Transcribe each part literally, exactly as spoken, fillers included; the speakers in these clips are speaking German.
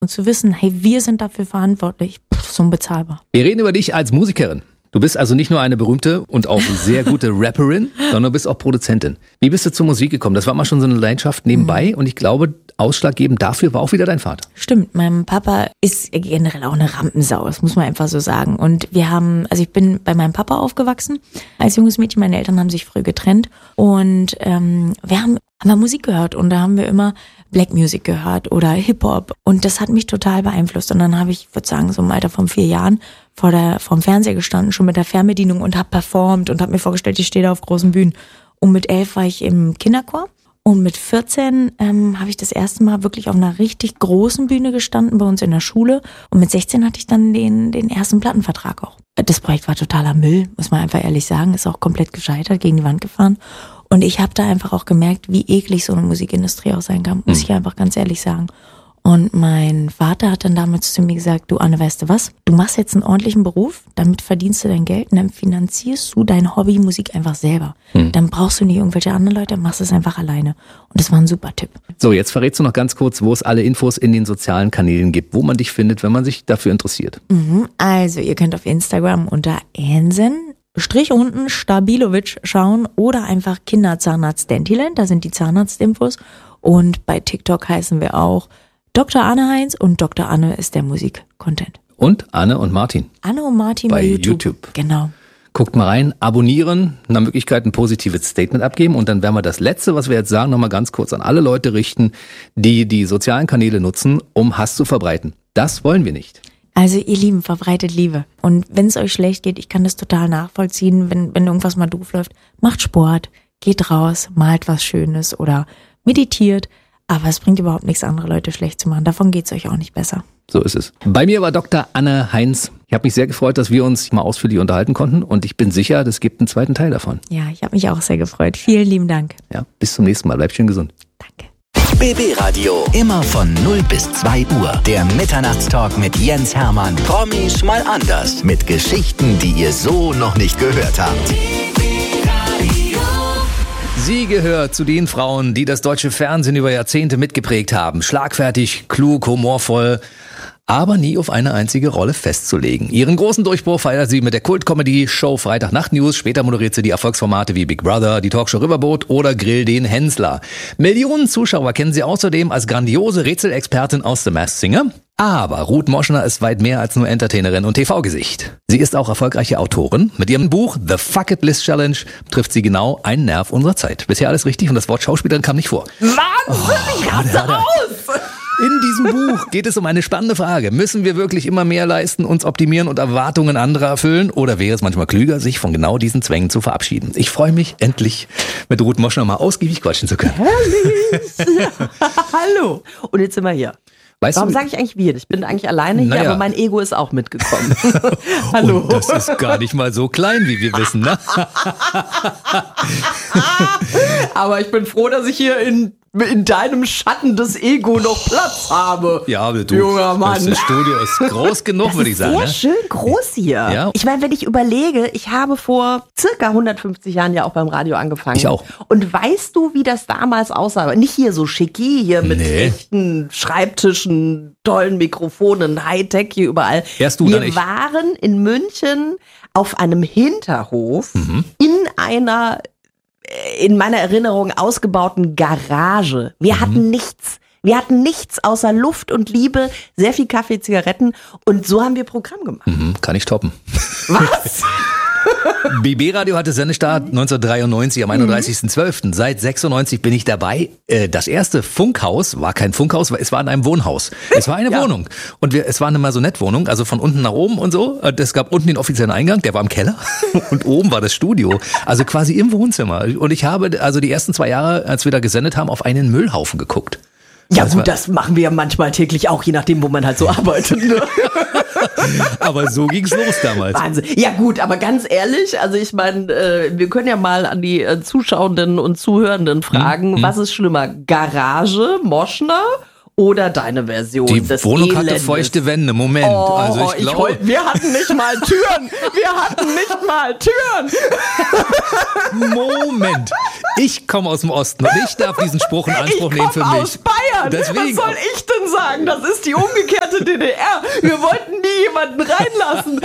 Und zu wissen, hey, wir sind dafür verantwortlich, pff, so unbezahlbar. Wir reden über dich als Musikerin. Du bist also nicht nur eine berühmte und auch sehr gute Rapperin, sondern du bist auch Produzentin. Wie bist du zur Musik gekommen? Das war mal schon so eine Leidenschaft nebenbei mhm. und ich glaube, ausschlaggebend dafür war auch wieder dein Vater. Stimmt, mein Papa ist generell auch eine Rampensau, das muss man einfach so sagen. Und wir haben, also ich bin bei meinem Papa aufgewachsen als junges Mädchen, meine Eltern haben sich früh getrennt und ähm, wir haben, haben wir Musik gehört und da haben wir immer Black Music gehört oder Hip-Hop und das hat mich total beeinflusst und dann habe ich, würde sagen, so im Alter von vier Jahren vor der vorm Fernseher gestanden, schon mit der Fernbedienung und habe performt und habe mir vorgestellt, ich stehe da auf großen Bühnen. Und mit elf war ich im Kinderchor und mit vierzehn ähm, habe ich das erste Mal wirklich auf einer richtig großen Bühne gestanden bei uns in der Schule und mit sechzehn hatte ich dann den den ersten Plattenvertrag auch. Das Projekt war totaler Müll, muss man einfach ehrlich sagen, ist auch komplett gescheitert, gegen die Wand gefahren. Und ich habe da einfach auch gemerkt, wie eklig so eine Musikindustrie auch sein kann, muss mhm. ich einfach ganz ehrlich sagen. Und mein Vater hat dann damals zu mir gesagt, du Anne, weißt du was, du machst jetzt einen ordentlichen Beruf, damit verdienst du dein Geld und dann finanzierst du dein Hobby Musik einfach selber. Mhm. Dann brauchst du nicht irgendwelche anderen Leute, machst es einfach alleine. Und das war ein super Tipp. So, jetzt verrätst du noch ganz kurz, wo es alle Infos in den sozialen Kanälen gibt, wo man dich findet, wenn man sich dafür interessiert. Mhm, also ihr könnt auf Instagram unter Ansen Strich unten Stabilovic schauen oder einfach Kinderzahnarzt Dentiland, da sind die Zahnarztinfos. Und bei TikTok heißen wir auch Doktor Anne Heinz und Doktor Anne ist der Musik-Content. Und Anne und Martin. Anne und Martin bei, bei YouTube. YouTube. Genau. Guckt mal rein, abonnieren, nach Möglichkeit ein positives Statement abgeben und dann werden wir das Letzte, was wir jetzt sagen, nochmal ganz kurz an alle Leute richten, die die sozialen Kanäle nutzen, um Hass zu verbreiten. Das wollen wir nicht. Also ihr Lieben, verbreitet Liebe. Und wenn es euch schlecht geht, ich kann das total nachvollziehen, wenn, wenn irgendwas mal doof läuft, macht Sport, geht raus, malt was Schönes oder meditiert. Aber es bringt überhaupt nichts, andere Leute schlecht zu machen. Davon geht's euch auch nicht besser. So ist es. Bei mir war Doktor Anne Heinz. Ich habe mich sehr gefreut, dass wir uns mal ausführlich unterhalten konnten. Und ich bin sicher, es gibt einen zweiten Teil davon. Ja, ich habe mich auch sehr gefreut. Vielen lieben Dank. Ja, bis zum nächsten Mal. Bleibt schön gesund. Danke. B B Radio. Immer von null bis zwei Uhr. Der Mitternachtstalk mit Jens Hermann. Promis mal anders. Mit Geschichten, die ihr so noch nicht gehört habt. Sie gehört zu den Frauen, die das deutsche Fernsehen über Jahrzehnte mitgeprägt haben. Schlagfertig, klug, humorvoll, aber nie auf eine einzige Rolle festzulegen. Ihren großen Durchbruch feiert sie mit der Kult-Comedy-Show Freitagnacht-News. Später moderiert sie die Erfolgsformate wie Big Brother, die Talkshow Riverboat oder Grill den Hensler. Millionen Zuschauer kennen sie außerdem als grandiose Rätselexpertin aus The Masked Singer. Aber Ruth Moschner ist weit mehr als nur Entertainerin und T V-Gesicht. Sie ist auch erfolgreiche Autorin. Mit ihrem Buch The Fuck It List Challenge trifft sie genau einen Nerv unserer Zeit. Bisher alles richtig und das Wort Schauspielerin kam nicht vor. Wahnsinn, oh, ich raste aus! In diesem Buch geht es um eine spannende Frage. Müssen wir wirklich immer mehr leisten, uns optimieren und Erwartungen anderer erfüllen? Oder wäre es manchmal klüger, sich von genau diesen Zwängen zu verabschieden? Ich freue mich, endlich mit Ruth Moschner mal ausgiebig quatschen zu können. Herrlich! Hallo! Und jetzt sind wir hier. Weißt Warum du, sage ich eigentlich wir? Ich bin eigentlich alleine hier, naja. aber mein Ego ist auch mitgekommen. Hallo. Und das ist gar nicht mal so klein, wie wir wissen, ne? Aber ich bin froh, dass ich hier in, in deinem Schatten des Ego noch Platz habe. Ja, aber du, junger Mann. Das Studio ist groß genug, würde ich sagen. Sehr ne? schön groß hier. Ja. Ich meine, wenn ich überlege, ich habe vor circa hundertfünfzig Jahren ja auch beim Radio angefangen. Ich auch. Und weißt du, wie das damals aussah? Nicht hier so schicki, hier mit Nee. echten Schreibtischen, tollen Mikrofonen, Hightech hier überall. Erst du, Wir dann ich. waren in München auf einem Hinterhof Mhm. in einer, in meiner Erinnerung, ausgebauten Garage. Wir Mhm. hatten nichts. Wir hatten nichts außer Luft und Liebe, sehr viel Kaffee, Zigaretten und so haben wir Programm gemacht. Mhm, kann ich toppen. Was? B B-Radio hatte Sendestart neunzehnhundertdreiundneunzig am einunddreißigsten zwölften Seit sechsundneunzig bin ich dabei. Äh, Das erste Funkhaus war kein Funkhaus, es war in einem Wohnhaus. Es war eine Ja. Wohnung. Und wir, es war eine Maisonette-Wohnung, also von unten nach oben und so. Es gab unten den offiziellen Eingang, der war im Keller. Und oben war das Studio. Also quasi im Wohnzimmer. Und ich habe also die ersten zwei Jahre, als wir da gesendet haben, auf einen Müllhaufen geguckt. Ja Das gut, war- das machen wir ja manchmal täglich auch, je nachdem, wo man halt so arbeitet. Ne? Aber so ging's los damals. Wahnsinn. Ja gut, aber ganz ehrlich, also ich meine, äh, wir können ja mal an die äh, Zuschauenden und Zuhörenden fragen, was ist schlimmer, Garage, Moschner oder deine Version Die des Wohnung Elendes? hatte feuchte Wände. Moment. Oh, also ich ich glaube, heul, wir hatten nicht mal Türen. Wir hatten nicht mal Türen. Moment. Ich komme aus dem Osten und ich darf diesen Spruch in Anspruch Ich nehmen für komme mich. aus Bayern. Deswegen. Was soll ich denn sagen? Das ist die umgekehrte D D R. Wir wollten nie jemanden reinlassen.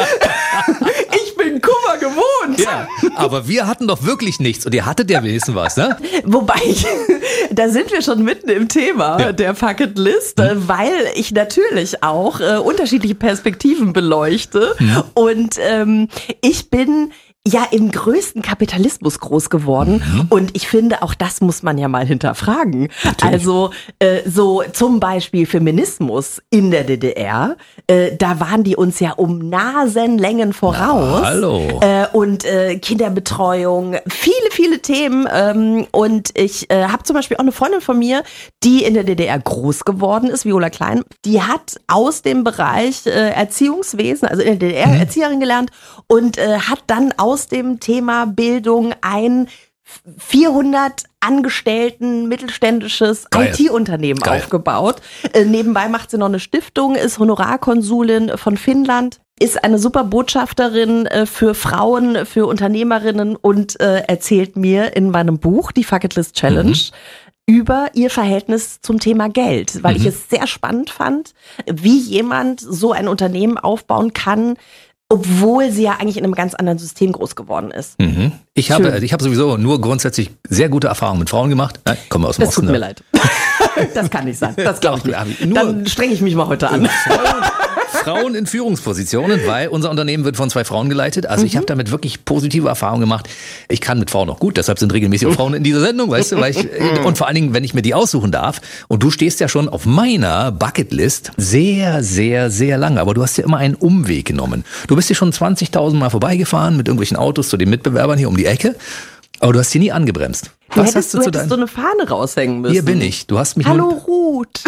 Ich bin Kummer gewohnt. Ja, aber wir hatten doch wirklich nichts und ihr hattet ja wenigstens was, ne? Wobei, da sind wir schon mitten im Thema Ja. der Fucket List, mhm. weil ich natürlich auch äh, unterschiedliche Perspektiven beleuchte. Mhm. Und ähm, ich bin ja im größten Kapitalismus groß geworden mhm. und ich finde, auch das muss man ja mal hinterfragen. Natürlich. Also äh, so zum Beispiel Feminismus in der D D R, äh, da waren die uns ja um Nasenlängen voraus. Na, hallo. Äh, und äh, Kinderbetreuung, viele, viele Themen. Ähm, und ich äh, habe zum Beispiel auch eine Freundin von mir, die in der D D R groß geworden ist, Viola Klein. Die hat aus dem Bereich äh, Erziehungswesen, also in der D D R mhm. Erzieherin gelernt und äh, hat dann aus aus dem Thema Bildung ein vierhundert Angestellten mittelständisches Geil. I T-Unternehmen Geil. aufgebaut. Äh, nebenbei macht sie noch eine Stiftung, ist Honorarkonsulin von Finnland, ist eine super Botschafterin äh, für Frauen, für Unternehmerinnen und äh, erzählt mir in meinem Buch, die Fucket List Challenge, mhm. über ihr Verhältnis zum Thema Geld, weil mhm. ich es sehr spannend fand, wie jemand so ein Unternehmen aufbauen kann, obwohl sie ja eigentlich in einem ganz anderen System groß geworden ist. Mhm. Ich habe, ich habe sowieso nur grundsätzlich sehr gute Erfahrungen mit Frauen gemacht. Nein, kommen wir aus dem Das Osten. tut mir ne? leid. Das kann nicht sein. Das glaube ich nicht. Nur Dann strenge ich mich mal heute an. Frauen, Frauen in Führungspositionen, weil unser Unternehmen wird von zwei Frauen geleitet. Also mhm. ich habe damit wirklich positive Erfahrungen gemacht. Ich kann mit Frauen auch gut, deshalb sind regelmäßig auch Frauen in dieser Sendung, weißt du, weil ich, und vor allen Dingen, wenn ich mir die aussuchen darf. Und du stehst ja schon auf meiner Bucketlist sehr, sehr, sehr lange. Aber du hast ja immer einen Umweg genommen. Du bist hier schon zwanzigtausend Mal vorbeigefahren mit irgendwelchen Autos zu den Mitbewerbern hier um die Ecke. Aber du hast hier nie angebremst. Du Was hättest, hast du, du zu hättest deinem... so eine Fahne raushängen müssen. Hier bin ich. Du hast mich Hallo nur... Ruth.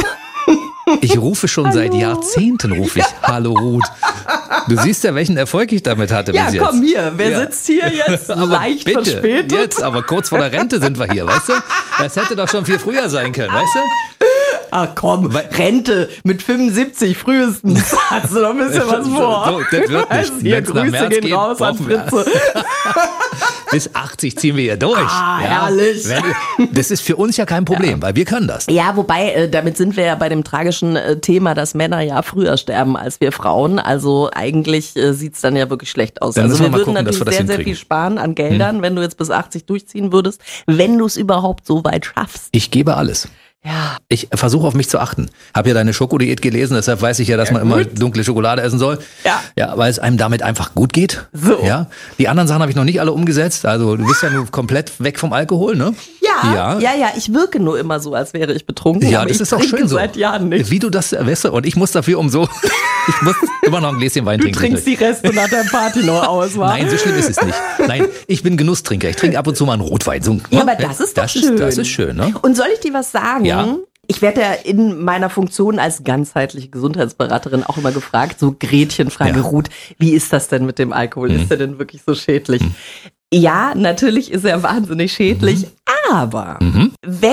Ich rufe schon Hallo. seit Jahrzehnten, rufe ich Hallo Ruth. Du siehst ja, welchen Erfolg ich damit hatte Ja, bis jetzt. komm hier. Wer Ja. sitzt hier jetzt Aber leicht bitte, verspätet? Jetzt, aber kurz vor der Rente sind wir hier, weißt du? Das hätte doch schon viel früher sein können, weißt du? Ach komm, Rente mit fünfundsiebzig frühestens. Hast du noch ein bisschen was vor? So, das wird nicht. Hier, Wenn's nach Grüße März gehen geht, raus an brauchen wir- Fritze. Bis achtzig ziehen wir hier durch. Ah, herrlich. Wenn- Das ist für uns ja kein Problem, weil wir können das. Ja, wobei, äh, damit sind wir ja bei dem tragischen äh, Thema, dass Männer ja früher sterben als wir Frauen. Also eigentlich äh, sieht's dann ja wirklich schlecht aus. Dann Also müssen wir wir mal würden gucken, dass natürlich wir das sehr, sehr hinkriegen. viel sparen an Geldern, wenn du jetzt bis achtzig durchziehen würdest, wenn du es überhaupt so weit schaffst. Ich gebe alles. Ja. Ich versuche auf mich zu achten. Hab ja deine Schokodiät gelesen, deshalb weiß ich ja, dass Ja, man immer gut. dunkle Schokolade essen soll. Ja. Ja, weil es einem damit einfach gut geht. So. Ja. Die anderen Sachen habe ich noch nicht alle umgesetzt. Also du bist ja nur komplett weg vom Alkohol, ne? Ja, Ja. ja, ja, ich wirke nur immer so, als wäre ich betrunken. Ja, aber das ich ist auch trinke schön so. seit Jahren nicht. Wie du das, weißt du, und ich muss dafür um so, ich muss immer noch ein Gläschen Wein Du trinken. trinkst die Reste nach der Party noch aus, wa? Nein, so schlimm ist es nicht. Nein, ich bin Genusstrinker. Ich trinke ab und zu mal einen Rotwein. So, Ja, ne? aber das ist doch das schön. Ist, das ist schön, ne? Und soll ich dir was sagen? Ja. Ich werde ja in meiner Funktion als ganzheitliche Gesundheitsberaterin auch immer gefragt, so Gretchenfrage, Ja. Ruth, wie ist das denn mit dem Alkohol? Mhm. Ist der denn wirklich so schädlich? Mhm. Ja, natürlich ist er wahnsinnig schädlich, aber Mhm. wenn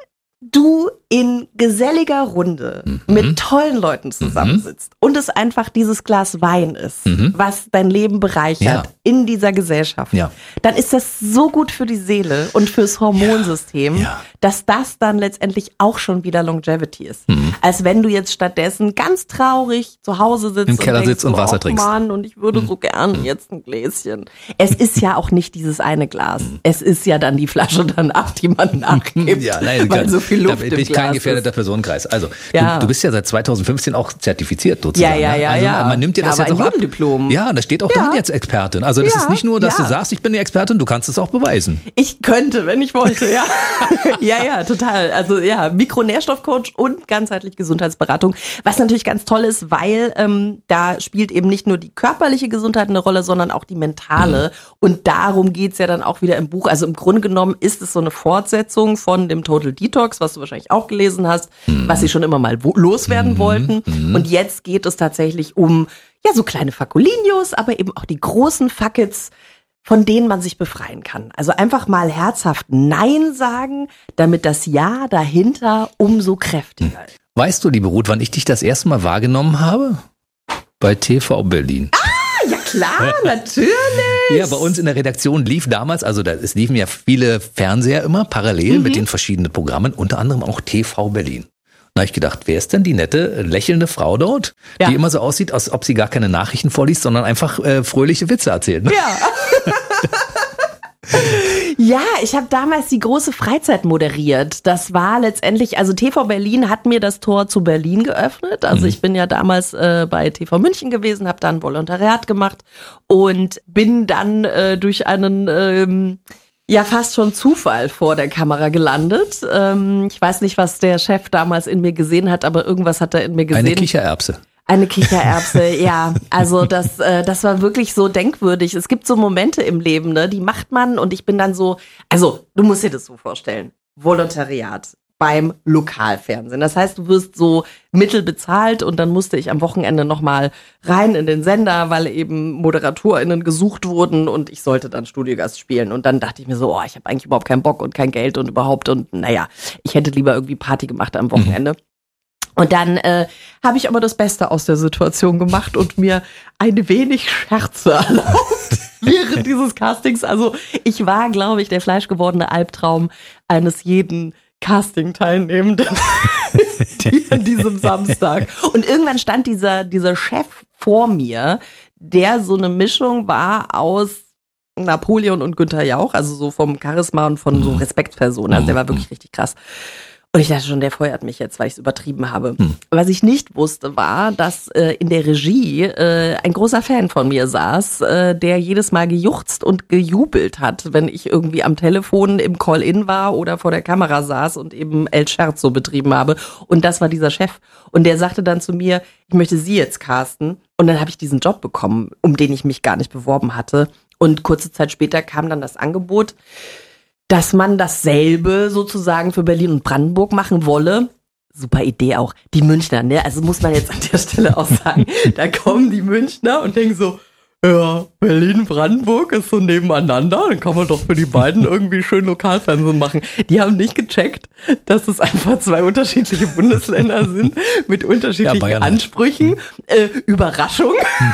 du in geselliger Runde Mhm. mit tollen Leuten zusammensitzt und es einfach dieses Glas Wein ist, Mhm. was dein Leben bereichert Ja. in dieser Gesellschaft, Ja. dann ist das so gut für die Seele und fürs Hormonsystem, Ja. dass das dann letztendlich auch schon wieder Longevity ist. Mhm. Als wenn du jetzt stattdessen ganz traurig zu Hause sitzt Im Keller und denkst, sitzt und Wasser oh trinkst. Mann, und ich würde so gern jetzt ein Gläschen. Es ist ja auch nicht dieses eine Glas. Es ist ja dann die Flasche danach, die man nachgibt, Ja, nein, weil kann- so viel Luft da im bin ich kein Glas gefährdeter ist. Personenkreis. Also, Ja. du, du bist ja seit zweitausendfünfzehn auch zertifiziert sozusagen. Ja, ja, ne? ja, also, ja. Man nimmt dir Ja, das aber jetzt ein auch ab. Jugenddiplom. Ja, da steht auch Ja. drin jetzt Expertin. Also das Ja, ist nicht nur, dass ja. du sagst, ich bin die Expertin, du kannst es auch beweisen. Ich könnte, wenn ich wollte, ja. ja, ja, total. Also ja, Mikronährstoffcoach und ganzheitlich Gesundheitsberatung. Was natürlich ganz toll ist, weil ähm, da spielt eben nicht nur die körperliche Gesundheit eine Rolle, sondern auch die mentale. Mhm. Und darum geht's ja dann auch wieder im Buch. Also im Grunde genommen ist es so eine Fortsetzung von dem Total Detox, was du wahrscheinlich auch gelesen hast, mhm. was sie schon immer mal wo- loswerden Mhm. wollten. Mhm. Und jetzt geht es tatsächlich um ja so kleine Fakulinos, aber eben auch die großen Fuckets, von denen man sich befreien kann. Also einfach mal herzhaft Nein sagen, damit das Ja dahinter umso kräftiger ist. Weißt du, liebe Ruth, wann ich dich das erste Mal wahrgenommen habe? Bei T V Berlin. Ah, ja klar, natürlich. Ja, bei uns in der Redaktion lief damals, also da, es liefen ja viele Fernseher immer parallel mhm. mit den verschiedenen Programmen, unter anderem auch T V Berlin. Da habe ich gedacht, wer ist denn die nette, lächelnde Frau dort, ja. die immer so aussieht, als ob sie gar keine Nachrichten vorliest, sondern einfach äh, fröhliche Witze erzählt. Ne? Ja. Ja, ich habe damals die große Freizeit moderiert. Das war letztendlich, also T V Berlin hat mir das Tor zu Berlin geöffnet. Also mhm. ich bin ja damals äh, bei T V München gewesen, habe da ein Volontariat gemacht und bin dann äh, durch einen... Ähm, ja, fast schon Zufall vor der Kamera gelandet. Ähm, ich weiß nicht, was der Chef damals in mir gesehen hat, aber irgendwas hat er in mir gesehen. Eine Kichererbse. Eine Kichererbse, ja. Also das, äh, das war wirklich so denkwürdig. Es gibt so Momente im Leben, ne, die macht man und ich bin dann so, also du musst dir das so vorstellen, Volontariat beim Lokalfernsehen. Das heißt, du wirst so mittelbezahlt und dann musste ich am Wochenende nochmal rein in den Sender, weil eben ModeratorInnen gesucht wurden und ich sollte dann Studiogast spielen. Und dann dachte ich mir so, oh, ich habe eigentlich überhaupt keinen Bock und kein Geld und überhaupt und naja, ich hätte lieber irgendwie Party gemacht am Wochenende. Mhm. Und dann äh, habe ich aber das Beste aus der Situation gemacht und mir ein wenig Scherze erlaubt während dieses Castings. Also ich war, glaube ich, der fleischgewordene Albtraum eines jeden Casting-Teilnehmenden an diesem Samstag. Und irgendwann stand dieser, dieser Chef vor mir, der so eine Mischung war aus Napoleon und Günther Jauch, also so vom Charisma und von so Respektspersonen. Also der war wirklich richtig krass. Und ich dachte schon, der feuert mich jetzt, weil ich es übertrieben habe. Hm. Was ich nicht wusste, war, dass äh, in der Regie äh, ein großer Fan von mir saß, äh, der jedes Mal gejuchzt und gejubelt hat, wenn ich irgendwie am Telefon im Call-In war oder vor der Kamera saß und eben El Scherzo betrieben habe. Und das war dieser Chef. Und der sagte dann zu mir, ich möchte Sie jetzt casten. Und dann habe ich diesen Job bekommen, um den ich mich gar nicht beworben hatte. Und kurze Zeit später kam dann das Angebot, dass man dasselbe sozusagen für Berlin und Brandenburg machen wolle. Super Idee auch. Die Münchner, ne? Also muss man jetzt an der Stelle auch sagen, da kommen die Münchner und denken so, ja, Berlin, Brandenburg ist so nebeneinander, dann kann man doch für die beiden irgendwie schön Lokalfernsehen machen. Die haben nicht gecheckt, dass es einfach zwei unterschiedliche Bundesländer sind mit unterschiedlichen ja, Ansprüchen. Äh, Überraschung.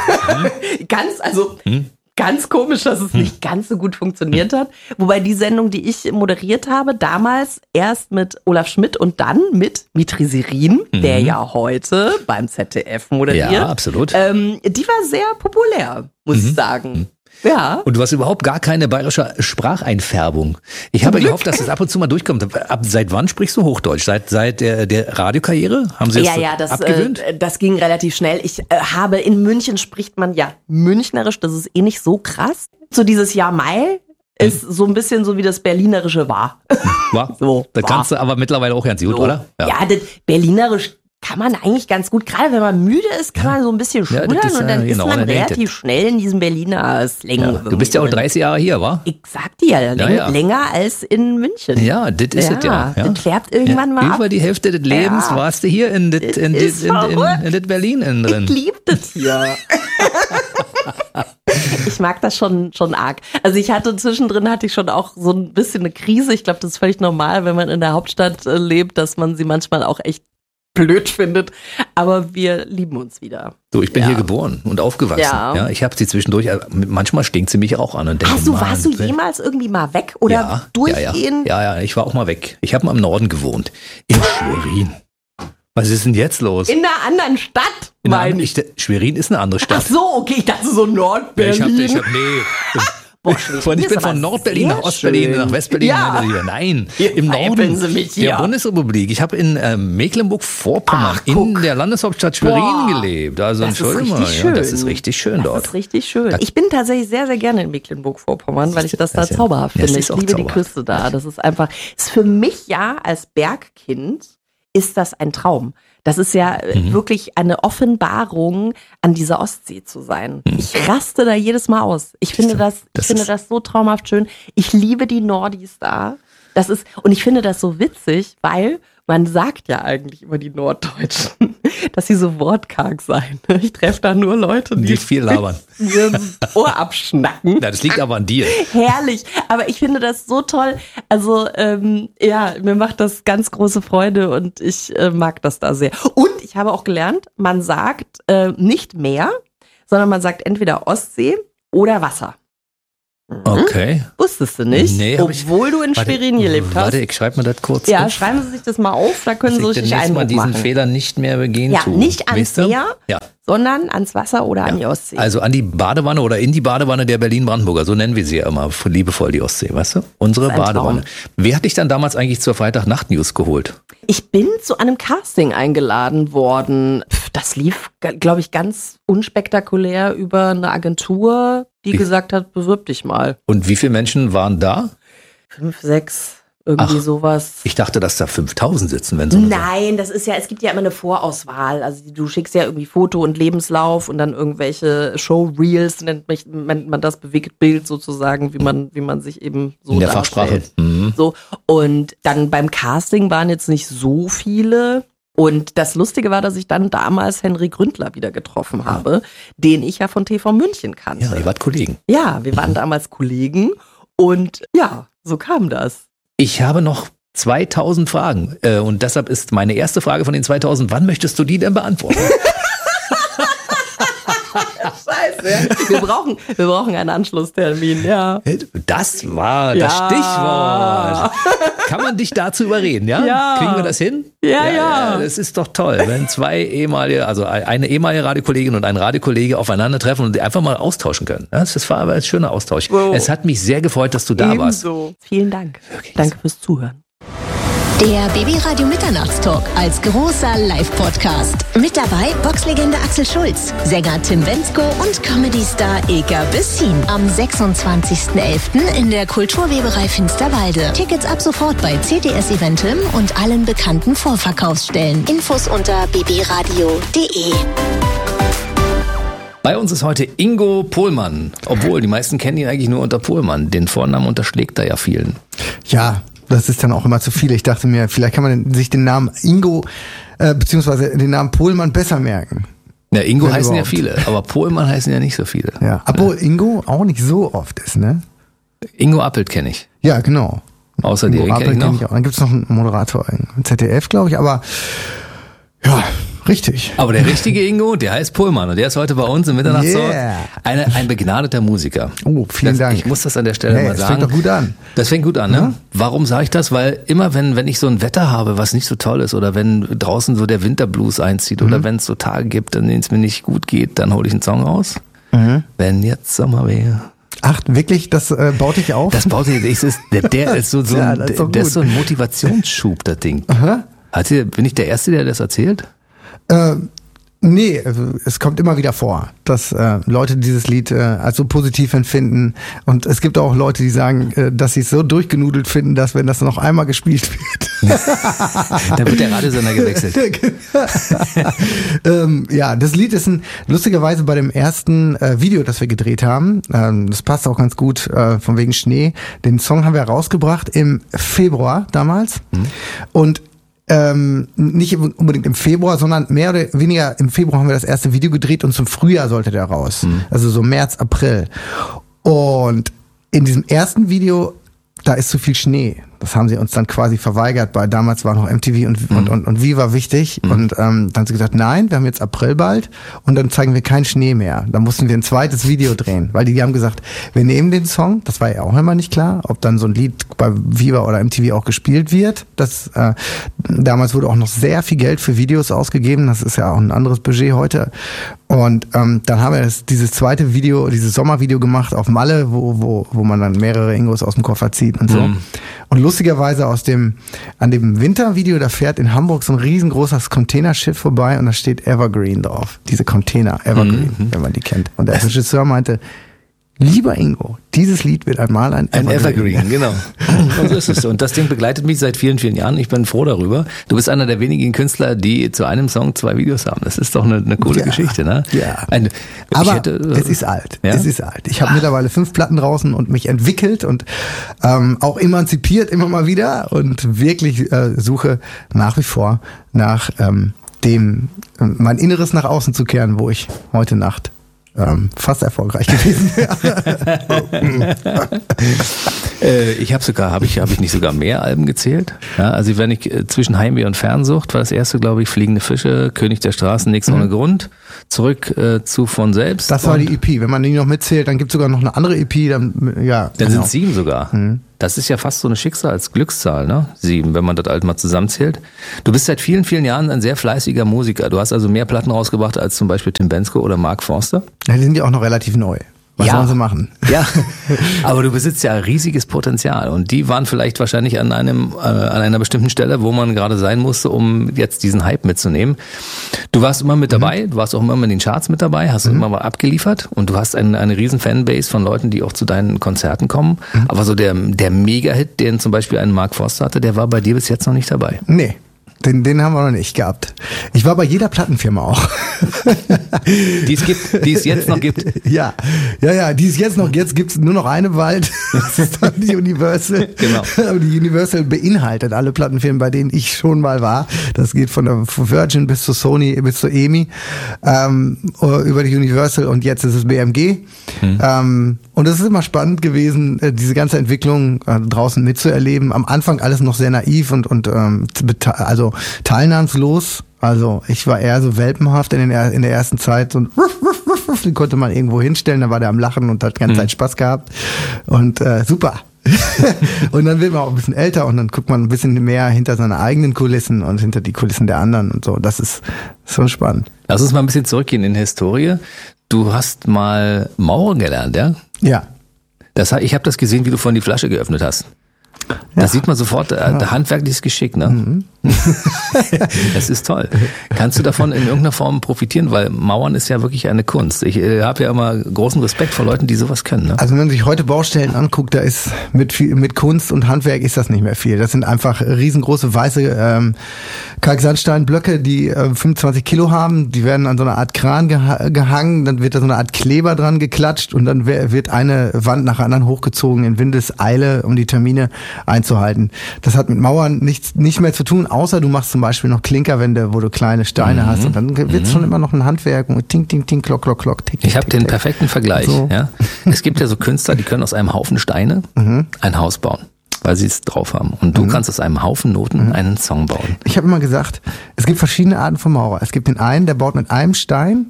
Mhm. Ganz, also... Mhm. Ganz komisch, dass es nicht ganz so gut funktioniert hat. Wobei die Sendung, die ich moderiert habe, damals erst mit Olaf Schmidt und dann mit Mitri Serin, mhm. der ja heute beim Z D F moderiert. Ja, absolut. Ähm, die war sehr populär, muss mhm. ich sagen. Mhm. Ja. Und du hast überhaupt gar keine bayerische Spracheinfärbung. Ich habe gehofft, dass es ab und zu mal durchkommt. Ab seit wann sprichst du Hochdeutsch? Seit seit der, der Radiokarriere? Haben Sie das ja, ja, das, abgewöhnt? Äh, das ging relativ schnell. Ich äh, habe in München spricht man ja münchnerisch, das ist eh nicht so krass. So dieses Jahr Mai ist so ein bisschen so wie das Berlinerische war. War? So, das war. kannst du aber mittlerweile auch ganz gut, so. Oder? Ja, ja, das Berlinerisch kann man eigentlich ganz gut, gerade wenn man müde ist, kann ja. man so ein bisschen schludern ja, ist, und dann genau, ist man relativ schnell in diesem Berliner Slang. Ja, du bist ja auch dreißig Jahre hier, wa? Ich sag dir, läng- ja, ja. länger als in München. Ja, das ist es ja. ja. Das färbt irgendwann mal ab. Über die Hälfte des Lebens ja. warst du hier in das in, in, in, in, in Berlin innen drin. Ich lieb das hier. Ich mag das schon, schon arg. Also ich hatte zwischendrin hatte ich schon auch so ein bisschen eine Krise. Ich glaube, das ist völlig normal, wenn man in der Hauptstadt äh, lebt, dass man sie manchmal auch echt blöd findet, aber wir lieben uns wieder. So, ich bin ja. hier geboren und aufgewachsen. Ja. Ja, ich habe sie zwischendurch, manchmal stinkt sie mich auch an. Und denke, Hast du, Mann, warst du jemals irgendwie mal weg oder ja, durchgehend? Ja, ja, ja, ich war auch mal weg. Ich habe mal im Norden gewohnt, in Schwerin. Was ist denn jetzt los? In einer anderen Stadt, meine ich. ich. Schwerin ist eine andere Stadt. Ach so, okay, ich dachte so Nordberlin. Ich hab, ich hab, nee. Boah, von, ich bin von Nordberlin nach Ostberlin, nach Westberlin. Ja. Nein, hier im Norden Sie mich der Bundesrepublik. Ich habe in äh, Mecklenburg-Vorpommern Ach, in der Landeshauptstadt Schwerin Boah. gelebt. Also das entschuldige mal, ja, das ist richtig schön dort. Das ist richtig schön. Ich bin tatsächlich sehr, sehr gerne in Mecklenburg-Vorpommern, weil ich das da das ja, zauberhaft das finde. ist Ich auch liebe die zauberhaft. Küste da. Das ist einfach, ist für mich ja als Bergkind ist das ein Traum. Das ist ja mhm. wirklich eine Offenbarung, an dieser Ostsee zu sein. Mhm. Ich raste da jedes Mal aus. Ich finde das, ich das finde das so traumhaft schön. Ich liebe die Nordis da. Das ist, und ich finde das so witzig, weil Man sagt ja eigentlich über die Norddeutschen, dass sie so wortkarg seien. Ich treffe da nur Leute, die, Die viel labern. mir das Ohr abschnacken. Na, das liegt aber an dir. Herrlich, aber ich finde das so toll. Also ähm, ja, mir macht das ganz große Freude und ich äh, mag das da sehr. Und ich habe auch gelernt, man sagt äh, nicht Meer, sondern man sagt entweder Ostsee oder Wasser. Okay. Wusstest du nicht? Nee, hab ich- obwohl du in Warte, Schwerin gelebt hast. Warte, ich schreibe mir das kurz Ja, auf. schreiben Sie sich das mal auf, da können Sie dass ich richtig demnächst mal Eindruck diesen machen. Fehler nicht mehr begehen Ja, tue. nicht ans Weißt du? Meer, Ja. sondern ans Wasser oder an die Ostsee. Also an die Badewanne oder in die Badewanne der Berlin-Brandenburger, so nennen wir sie ja immer, liebevoll die Ostsee, weißt du? Unsere Das ist ein Badewanne. Wer hat dich dann damals eigentlich zur Freitag-Nacht-News geholt? Ich bin zu einem Casting eingeladen worden. Pff, Das lief, glaube ich, ganz unspektakulär über eine Agentur, die Wie? gesagt hat, bewirb dich mal. Und wie viele Menschen waren da? Fünf, sechs, irgendwie Ach, sowas. Ich dachte, dass da fünftausend sitzen, wenn so eine Nein, das ist ja, es gibt ja immer eine Vorauswahl. Also du schickst ja irgendwie Foto und Lebenslauf und dann irgendwelche Showreels, nennt mich- nennt man das Bewegtbild sozusagen, wie man, wie man sich eben so in der darstellt. Fachsprache. Mhm. So, und dann beim Casting waren jetzt nicht so viele. Und das Lustige war, dass ich dann damals Henry Gründler wieder getroffen habe, den ich ja von T V München kannte. Ja, ihr wart Kollegen. Ja, wir waren damals Kollegen und ja, so kam das. Ich habe noch zweitausend Fragen äh, und deshalb ist meine erste Frage von den zweitausend, wann möchtest du die denn beantworten? Scheiße. Wir brauchen, wir brauchen einen Anschlusstermin, ja. Das war das Ja. Stichwort. Kann man dich dazu überreden, ja? Ja. Kriegen wir das hin? Ja, ja. Das ist doch toll, wenn zwei ehemalige, also eine ehemalige Radiokollegin und ein Radiokollege aufeinandertreffen und einfach mal austauschen können. Das war aber ein schöner Austausch. Wow. Es hat mich sehr gefreut, dass du da warst. Ebenso. Vielen Dank. Danke fürs Zuhören. Der B B Radio Mitternachtstalk als großer Live-Podcast. Mit dabei Boxlegende Axel Schulz, Sänger Tim Bendzko und Comedy-Star Ilka Bessin. Am sechsundzwanzigsten elften in der Kulturweberei Finsterwalde. Tickets ab sofort bei C T S Eventim und allen bekannten Vorverkaufsstellen. Infos unter b b radio punkt d e. Bei uns ist heute Ingo Pohlmann. Obwohl, die meisten kennen ihn eigentlich nur unter Pohlmann. Den Vornamen unterschlägt er ja vielen. Ja, das ist dann auch immer zu viel. Ich dachte mir, vielleicht kann man sich den Namen Ingo, äh, beziehungsweise den Namen Pohlmann besser merken. Ja, Ingo Wenn heißen ja überhaupt. viele, aber Pohlmann heißen ja nicht so viele. Ja, obwohl Ingo auch nicht so oft ist, ne? Ingo Appelt kenne ich. Ja, genau. Außer dir, Ingo den kenne Appelt ich kenn noch. ich auch. Dann gibt's noch einen Moderator im Z D F, glaube ich, aber ja, richtig. Aber der richtige Ingo, der heißt Pohlmann und der ist heute bei uns im Mitternachtstalk. Yeah. Eine, ein begnadeter Musiker. Oh, vielen das, Dank. Ich muss das an der Stelle Hey, mal das sagen. fängt doch gut an. Das fängt gut an, ne? Ja. Warum sage ich das? Weil immer wenn, wenn ich so ein Wetter habe, was nicht so toll ist, oder wenn draußen so der Winterblues einzieht, Mhm. oder wenn es so Tage gibt, an denen es mir nicht gut geht, dann hole ich einen Song raus. Mhm. Wenn jetzt Sommer wäre. Ach, wirklich? Das äh, baut dich auf? Das baut sich, das ist, der, der ist so, so, Ja, ein, das ist doch der ist gut. so ein Motivationsschub, das Ding. Aha. Hat ihr, bin ich der Erste, der das erzählt? Äh, nee, also es kommt immer wieder vor, dass äh, Leute dieses Lied äh, als so positiv empfinden. Und es gibt auch Leute, die sagen, äh, dass sie es so durchgenudelt finden, dass wenn das noch einmal gespielt wird. Da wird der Radiosender gewechselt. ähm, ja, das Lied ist ein, lustigerweise bei dem ersten äh, Video, das wir gedreht haben, ähm, das passt auch ganz gut, äh, von wegen Schnee. Den Song haben wir rausgebracht im Februar damals. Mhm. Und ähm, nicht unbedingt im Februar, sondern mehr oder weniger im Februar haben wir das erste Video gedreht und zum Frühjahr sollte der raus. Mhm. Also so März, April. Und in diesem ersten Video, da ist zu viel Schnee. Das haben sie uns dann quasi verweigert, weil damals war noch M T V und, mhm. und, und, und Viva wichtig. Mhm. Und ähm, dann haben sie gesagt, nein, wir haben jetzt April bald und dann zeigen wir keinen Schnee mehr. Dann mussten wir ein zweites Video drehen, weil die, die haben gesagt, wir nehmen den Song, das war ja auch immer nicht klar, ob dann so ein Lied bei Viva oder M T V auch gespielt wird. Das, äh, damals wurde auch noch sehr viel Geld für Videos ausgegeben, das ist ja auch ein anderes Budget heute. Und ähm, dann haben wir das, dieses zweite Video, dieses Sommervideo gemacht auf Malle, wo, wo, wo man dann mehrere Ingos aus dem Koffer zieht und so. Mhm. Und lustigerweise aus dem, an dem Wintervideo, da fährt in Hamburg so ein riesengroßes Containerschiff vorbei und da steht Evergreen drauf. Diese Container, Evergreen, mhm. wenn man die kennt. Und der Regisseur meinte, Lieber Ingo, dieses Lied wird einmal ein Ein Evergreen. Evergreen, genau. Und so ist es. Und das Ding begleitet mich seit vielen, vielen Jahren. Ich bin froh darüber. Du bist einer der wenigen Künstler, die zu einem Song zwei Videos haben. Das ist doch eine, eine coole Ja, Geschichte, ne? Ja. Eine, ich Aber hätte, es ist alt. Ja? Es ist alt. Ich habe mittlerweile fünf Platten draußen und mich entwickelt und ähm, auch emanzipiert immer mal wieder und wirklich äh, suche nach wie vor nach ähm, dem, äh, mein Inneres nach außen zu kehren, wo ich heute Nacht ähm, fast erfolgreich gewesen wäre. Äh, ich habe sogar, habe ich, habe ich nicht sogar mehr Alben gezählt? Ja, also wenn ich äh, zwischen Heimweh und Fernsucht war das erste, glaube ich, Fliegende Fische, König der Straßen, nichts mhm. ohne Grund, zurück äh, zu von selbst. Das war die E P. Wenn man die noch mitzählt, dann gibt es sogar noch eine andere E P. Dann, ja, dann genau. sind sieben sogar. Mhm. Das ist ja fast so eine Schicksalsglückszahl, ne? Sieben, wenn man das alt mal zusammenzählt. Du bist seit vielen, vielen Jahren ein sehr fleißiger Musiker. Du hast also mehr Platten rausgebracht als zum Beispiel Tim Bendzko oder Mark Forster. Ja, die sind ja auch noch relativ neu. Was ja. sollen sie machen? Ja, aber du besitzt ja riesiges Potenzial und die waren vielleicht wahrscheinlich an einem äh, an einer bestimmten Stelle, wo man gerade sein musste, um jetzt diesen Hype mitzunehmen. Du warst immer mit dabei, mhm. du warst auch immer in den Charts mit dabei, hast mhm. immer mal abgeliefert und du hast eine, eine riesen Fanbase von Leuten, die auch zu deinen Konzerten kommen. Mhm. Aber so der der Mega-Hit, den zum Beispiel ein Mark Forster hatte, der war bei dir bis jetzt noch nicht dabei. Nee. Den, den haben wir noch nicht gehabt. Ich war bei jeder Plattenfirma auch. Die es gibt, die es jetzt noch gibt. Ja, ja, ja, die es jetzt noch, jetzt gibt's nur noch eine bald. Das ist dann die Universal. Genau. Aber die Universal beinhaltet alle Plattenfirmen, bei denen ich schon mal war. Das geht von der Virgin bis zu Sony, bis zu E M I, ähm, über die Universal und jetzt ist es B M G. Hm. Ähm, und es ist immer spannend gewesen, diese ganze Entwicklung äh, draußen mitzuerleben. Am Anfang alles noch sehr naiv und, und ähm, also teilnahmslos. Also ich war eher so welpenhaft in, den, in der ersten Zeit und den konnte man irgendwo hinstellen, da war der am Lachen und hat die ganze Zeit Spaß gehabt. Und äh, super. Und dann wird man auch ein bisschen älter und dann guckt man ein bisschen mehr hinter seine eigenen Kulissen und hinter die Kulissen der anderen und so. Das ist schon spannend. Lass uns mal ein bisschen zurückgehen in die Historie. Du hast mal Maurer gelernt, ja? Ja. Das, ich habe das gesehen, wie du vorhin die Flasche geöffnet hast. Da Ja. sieht man sofort, äh, ja. handwerkliches Geschick, ne? Mhm. Das ist toll. Kannst du davon in irgendeiner Form profitieren? Weil Mauern ist ja wirklich eine Kunst. Ich äh, habe ja immer großen Respekt vor Leuten, die sowas können. Ne? Also wenn man sich heute Baustellen anguckt, da ist mit viel, mit Kunst und Handwerk ist das nicht mehr viel. Das sind einfach riesengroße weiße ähm, Kalksandsteinblöcke, die äh, fünfundzwanzig Kilo haben. Die werden an so einer Art Kran geha- gehangen, dann wird da so eine Art Kleber dran geklatscht und dann w- wird eine Wand nach der anderen hochgezogen in Windeseile, um die Termine einzuhalten. Das hat mit Mauern nichts nicht mehr zu tun, außer du machst zum Beispiel noch Klinkerwände, wo du kleine Steine mhm. hast und dann wird es mhm. schon immer noch ein Handwerk und ting, ting, ting, klock, klock, klock, tick, Ich habe den tick. perfekten Vergleich. So. Ja? Es gibt ja so Künstler, die können aus einem Haufen Steine Mhm. ein Haus bauen, weil sie es drauf haben. Und du mhm. kannst aus einem Haufen Noten mhm. einen Song bauen. Ich habe immer gesagt, es gibt verschiedene Arten von Maurer. Es gibt den einen, der baut mit einem Stein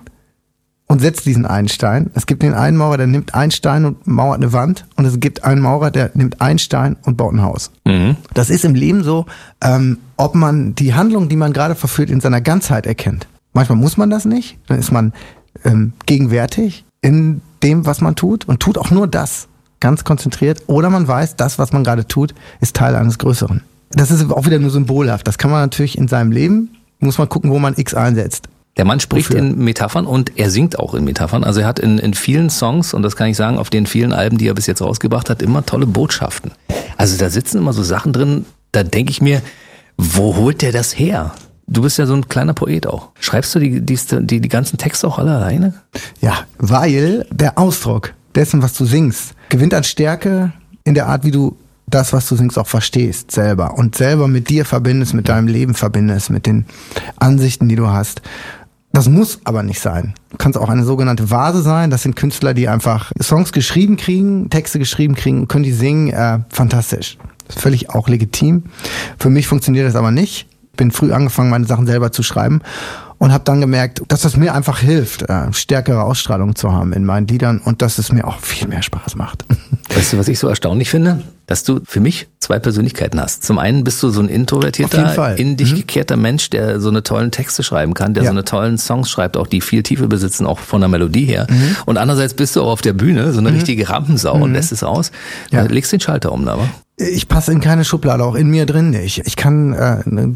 und setzt diesen einen Stein. Es gibt den einen Maurer, der nimmt einen Stein und mauert eine Wand. Und es gibt einen Maurer, der nimmt einen Stein und baut ein Haus. Mhm. Das ist im Leben so, ähm, ob man die Handlung, die man gerade verführt, in seiner Ganzheit erkennt. Manchmal muss man das nicht. Dann ist man ähm, gegenwärtig in dem, was man tut und tut auch nur das, ganz konzentriert. Oder man weiß, das, was man gerade tut, ist Teil eines Größeren. Das ist auch wieder nur symbolhaft. Das kann man natürlich in seinem Leben, muss man gucken, wo man X einsetzt. Der Mann spricht Wofür? in Metaphern und er singt auch in Metaphern. Also er hat in, in vielen Songs, und das kann ich sagen, auf den vielen Alben, die er bis jetzt rausgebracht hat, immer tolle Botschaften. Also da sitzen immer so Sachen drin, da denke ich mir, wo holt der das her? Du bist ja so ein kleiner Poet auch. Schreibst du die, die, die, die ganzen Texte auch alle alleine? Ja, weil der Ausdruck dessen, was du singst, gewinnt an Stärke in der Art, wie du das, was du singst, auch verstehst selber und selber mit dir verbindest, mit deinem Leben verbindest, mit den Ansichten, die du hast. Das muss aber nicht sein. Du kannst auch eine sogenannte Vase sein. Das sind Künstler, die einfach Songs geschrieben kriegen, Texte geschrieben kriegen, können die singen. Äh, fantastisch. Das ist völlig auch legitim. Für mich funktioniert das aber nicht. Bin früh angefangen, meine Sachen selber zu schreiben und habe dann gemerkt, dass das mir einfach hilft, äh, stärkere Ausstrahlung zu haben in meinen Liedern und dass es mir auch viel mehr Spaß macht. Weißt du, was ich so erstaunlich finde? Dass du für mich zwei Persönlichkeiten hast. Zum einen bist du so ein introvertierter, in dich mhm. gekehrter Mensch, der so eine tollen Texte schreiben kann, der ja. so eine tollen Songs schreibt, auch die viel Tiefe besitzen, auch von der Melodie her. Mhm. Und andererseits bist du auch auf der Bühne so eine mhm. richtige Rampensau mhm. und lässt es aus. Ja. Legst den Schalter um, aber. Ich passe in keine Schublade, auch in mir drin nicht. Ich kann äh, ein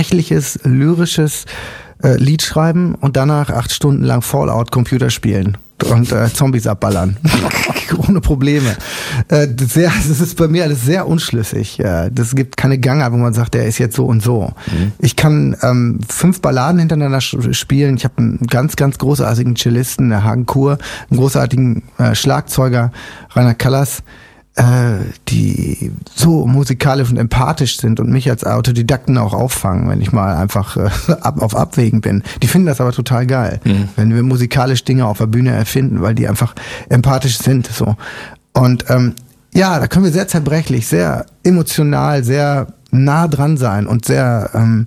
zerbrechliches, lyrisches äh, Lied schreiben und danach acht Stunden lang Fallout Computer spielen. und äh, Zombies abballern. Ohne Probleme. Äh, sehr, das ist bei mir alles sehr unschlüssig. Äh, das gibt keine Gangart, wo man sagt, der ist jetzt so und so. Mhm. Ich kann ähm, fünf Balladen hintereinander spielen. Ich habe einen ganz, ganz großartigen Cellisten, der Hagen Kur, einen großartigen äh, Schlagzeuger, Rainer Callas, äh, die so musikalisch und empathisch sind und mich als Autodidakten auch auffangen, wenn ich mal einfach äh, ab, auf Abwägen bin. Die finden das aber total geil, mhm. wenn wir musikalisch Dinge auf der Bühne erfinden, weil die einfach empathisch sind. So. Und ähm, ja, da können wir sehr zerbrechlich, sehr emotional, sehr nah dran sein und sehr ähm,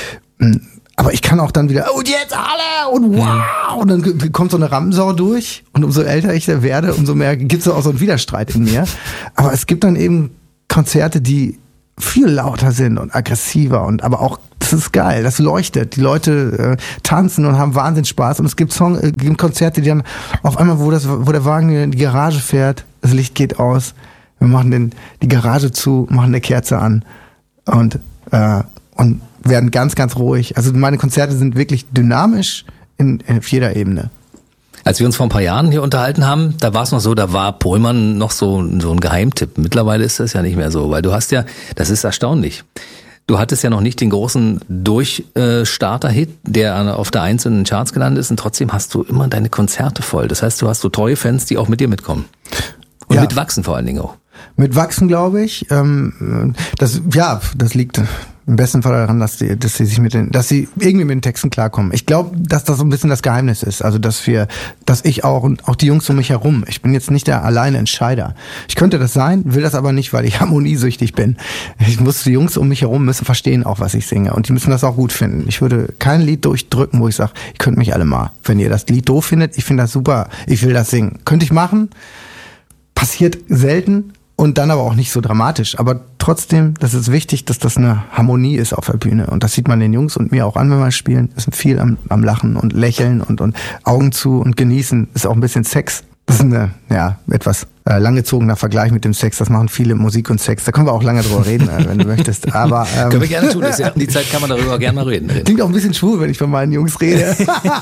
aber ich kann auch dann wieder, und jetzt alle und wow, und dann kommt so eine Rampensau durch und umso älter ich da werde, umso mehr gibt es auch so einen Widerstreit in mir. Aber es gibt dann eben Konzerte, die viel lauter sind und aggressiver und aber auch, das ist geil, das leuchtet. Die Leute äh, tanzen und haben Wahnsinnsspaß und es gibt Song, äh, gibt Konzerte, die dann auf einmal, wo das, wo der Wagen in die Garage fährt, das Licht geht aus, wir machen den, die Garage zu, machen eine Kerze an und äh, und werden ganz, ganz ruhig. Also meine Konzerte sind wirklich dynamisch in, in auf jeder Ebene. Als wir uns vor ein paar Jahren hier unterhalten haben, da war es noch so, da war Pohlmann noch so, so ein Geheimtipp. Mittlerweile ist das ja nicht mehr so, weil du hast ja, das ist erstaunlich. Du hattest ja noch nicht den großen Durchstarter-Hit, der auf der Eins in den Charts gelandet ist, und trotzdem hast du immer deine Konzerte voll. Das heißt, du hast so treue Fans, die auch mit dir mitkommen. Und ja. mitwachsen vor allen Dingen auch. Mitwachsen, glaube ich. Das, ja, das liegt im besten Fall daran, dass die, dass sie sich mit den, dass sie irgendwie mit den Texten klarkommen. Ich glaube, dass das so ein bisschen das Geheimnis ist. Also, dass wir, dass ich auch und auch die Jungs um mich herum. Ich bin jetzt nicht der alleine Entscheider. Ich könnte das sein, will das aber nicht, weil ich harmoniesüchtig bin. Ich muss, die Jungs um mich herum müssen verstehen auch, was ich singe. Und die müssen das auch gut finden. Ich würde kein Lied durchdrücken, wo ich sage, ihr könnt mich alle mal. Wenn ihr das Lied doof findet, ich finde das super, ich will das singen. Könnte ich machen. Passiert selten. Und dann aber auch nicht so dramatisch. Aber trotzdem, das ist wichtig, dass das eine Harmonie ist auf der Bühne. Und das sieht man den Jungs und mir auch an, wenn wir spielen. Es sind viel am, am Lachen und Lächeln und, und Augen zu und genießen. Ist auch ein bisschen Sex. Das ist eine, ja, etwas äh, langgezogener Vergleich mit dem Sex. Das machen viele Musik und Sex. Da können wir auch lange drüber reden, äh, wenn du möchtest. Aber ähm, können wir gerne tun. Das ist ja, die Zeit kann man darüber gerne mal reden. Klingt auch ein bisschen schwul, wenn ich von meinen Jungs rede.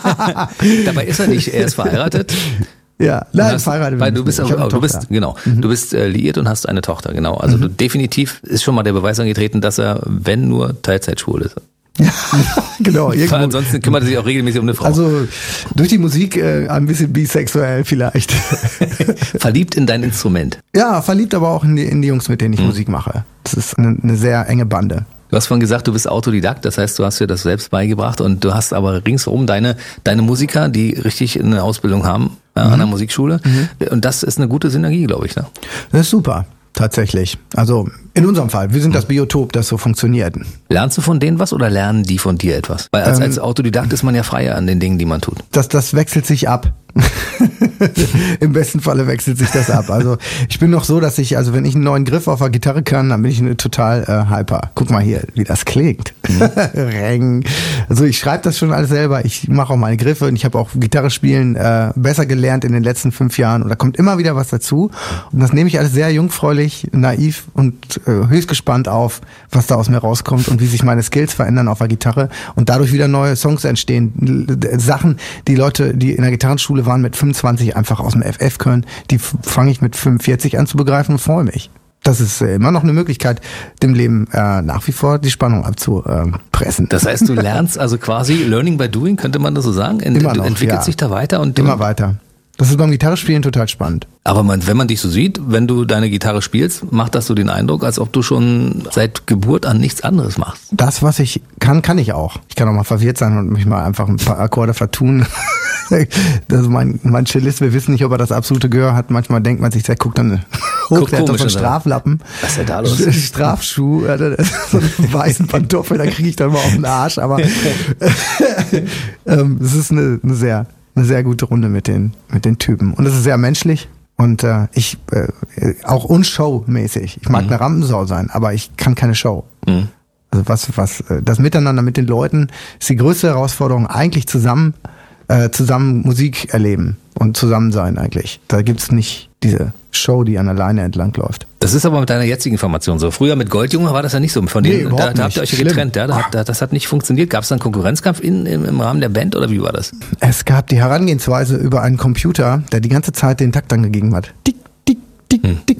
Dabei ist er nicht. Er ist verheiratet. Ja, nein, verheiratet. Weil du bist, auch, du bist, genau, mhm. du bist äh, liiert und hast eine Tochter, genau. Also mhm. du, definitiv ist schon mal der Beweis angetreten, dass er, wenn nur, Teilzeitschwul ist. Ja, genau. Irgendwo. Ansonsten kümmert er sich auch regelmäßig um eine Frau. Also durch die Musik äh, ein bisschen bisexuell vielleicht. Verliebt in dein Instrument. Ja, verliebt aber auch in die, in die Jungs, mit denen ich mhm. Musik mache. Das ist eine, eine sehr enge Bande. Du hast vorhin gesagt, du bist Autodidakt, das heißt, du hast dir das selbst beigebracht und du hast aber ringsherum deine, deine Musiker, die richtig eine Ausbildung haben, ja, mhm. an der Musikschule. Mhm. Und das ist eine gute Synergie, glaube ich. Ne? Das ist super, tatsächlich. Also in unserem Fall, wir sind das Biotop, das so funktioniert. Lernst du von denen was oder lernen die von dir etwas? Weil als, ähm, als Autodidakt ist man ja freier an den Dingen, die man tut. Das, das wechselt sich ab. Im besten Falle wechselt sich das ab. Also ich bin noch so, dass ich, also wenn ich einen neuen Griff auf der Gitarre kann, dann bin ich eine total äh, hyper. Guck mal hier, wie das klingt. Mhm. Also ich schreibe das schon alles selber. Ich mache auch meine Griffe und ich habe auch Gitarre spielen äh, besser gelernt in den letzten fünf Jahren. Und da kommt immer wieder was dazu. Und das nehme ich alles sehr jungfräulich, naiv und äh, höchst gespannt auf, was da aus mir rauskommt und wie sich meine Skills verändern auf der Gitarre und dadurch wieder neue Songs entstehen. Sachen, die Leute, die in der Gitarrenschule waren mit fünfundzwanzig einfach aus dem F F können, die fange ich mit fünfundvierzig an zu begreifen und freue mich. Das ist äh, immer noch eine Möglichkeit, dem Leben äh, nach wie vor die Spannung abzupressen. Das heißt, du lernst also quasi Learning by Doing, könnte man das so sagen? Ent- immer noch, entwickelt ja. sich da weiter? Und immer weiter. Das ist beim Gitarrespielen total spannend. Aber man, wenn man dich so sieht, wenn du deine Gitarre spielst, macht das so den Eindruck, als ob du schon seit Geburt an nichts anderes machst. Das, was ich kann, kann ich auch. Ich kann auch mal verwirrt sein und mich mal einfach ein paar Akkorde vertun. Das ist mein, mein Cellist, wir wissen nicht, ob er das absolute Gehör hat. Manchmal denkt man sich, der guckt dann Hochkletter von Straflappen. Was ist denn da los? Strafschuh, so einen weißen Pantoffel, da kriege ich dann mal auf den Arsch. Aber ähm, es ist eine, eine sehr... eine sehr gute Runde mit den mit den Typen und es ist sehr menschlich und äh, ich äh, auch unshowmäßig. Ich mag mhm. eine Rampensau sein, aber ich kann keine Show. Mhm. Also was was das Miteinander mit den Leuten ist die größte Herausforderung, eigentlich zusammen äh, zusammen Musik erleben und zusammen sein eigentlich. Da gibt's nicht diese Show, die an der Leine entlang läuft. Das ist aber mit deiner jetzigen Formation so. Früher mit Goldjunge war das ja nicht so. Von denen, Nee, da, da habt ihr euch ja Schlimm. getrennt. Ja? Da hat, da, das hat nicht funktioniert. Gab es da einen Konkurrenzkampf in, im, im Rahmen der Band oder wie war das? Es gab die Herangehensweise über einen Computer, der die ganze Zeit den Takt angegeben hat. Tick, tick, tick, tick.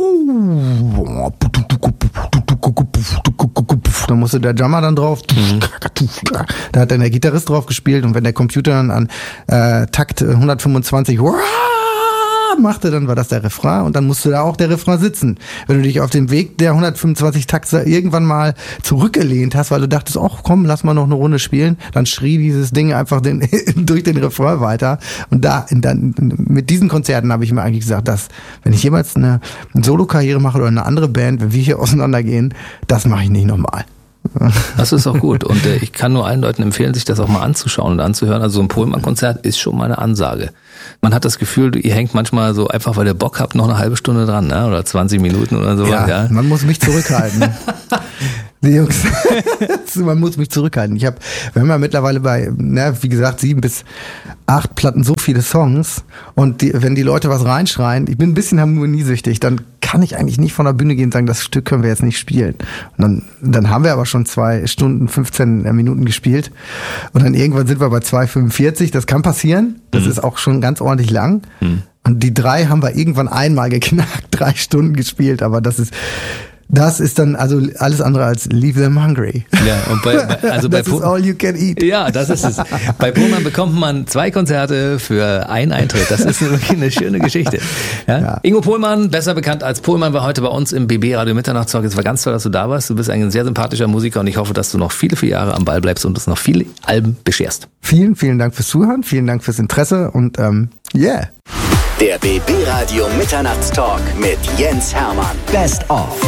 Da musste der Drummer dann drauf. Da hat dann der Gitarrist drauf gespielt und wenn der Computer dann an äh, Takt hundertfünfundzwanzig machte, dann war das der Refrain und dann musste da auch der Refrain sitzen. Wenn du dich auf dem Weg der hundertfünfundzwanzig Takte irgendwann mal zurückgelehnt hast, weil du dachtest, ach komm, lass mal noch eine Runde spielen, dann schrie dieses Ding einfach den, durch den Refrain weiter und da, dann, mit diesen Konzerten habe ich mir eigentlich gesagt, dass, wenn ich jemals eine, eine Solo-Karriere mache oder eine andere Band, wenn wir hier auseinandergehen, das mache ich nicht nochmal. Das ist auch gut und äh, ich kann nur allen Leuten empfehlen, sich das auch mal anzuschauen und anzuhören. Also so ein Pohlmann-Konzert ist schon mal eine Ansage. Man hat das Gefühl, ihr hängt manchmal so einfach, weil ihr Bock habt, noch eine halbe Stunde dran, ne? Oder zwanzig Minuten oder so. Ja, Ja, man muss mich zurückhalten. Die Jungs, man muss mich zurückhalten. Ich habe, wir haben ja mittlerweile bei, na, wie gesagt, sieben bis acht Platten so viele Songs und die, wenn die Leute was reinschreien, ich bin ein bisschen harmoniesüchtig, dann kann ich eigentlich nicht von der Bühne gehen und sagen, das Stück können wir jetzt nicht spielen. Und dann, dann haben wir aber schon zwei Stunden, fünfzehn Minuten gespielt und dann irgendwann sind wir bei zwei fünfundvierzig, das kann passieren, das mhm. ist auch schon ganz ordentlich lang. Mhm. Und die drei haben wir irgendwann einmal geknackt, drei Stunden gespielt, aber das ist, das ist dann also alles andere als leave them hungry. Ja, und bei, bei also bei das ist all you can eat. Ja, das ist es. Bei Pohlmann bekommt man zwei Konzerte für einen Eintritt. Das ist wirklich eine schöne Geschichte. Ja? Ja. Ingo Pohlmann, besser bekannt als Pohlmann, war heute bei uns im B B Radio Mitternachtstalk. Es war ganz toll, dass du da warst. Du bist ein sehr sympathischer Musiker und ich hoffe, dass du noch viele, viele Jahre am Ball bleibst und uns noch viele Alben bescherst. Vielen, vielen Dank fürs Zuhören, vielen Dank fürs Interesse und ähm, yeah. Der B B Radio Mitternachtstalk mit Jens Hermann. Best of.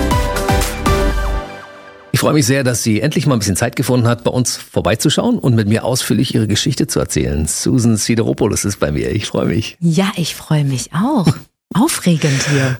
Ich freue mich sehr, dass sie endlich mal ein bisschen Zeit gefunden hat, bei uns vorbeizuschauen und mit mir ausführlich ihre Geschichte zu erzählen. Susan Sideropoulos ist bei mir. Ich freue mich. Ja, ich freue mich auch. Aufregend hier.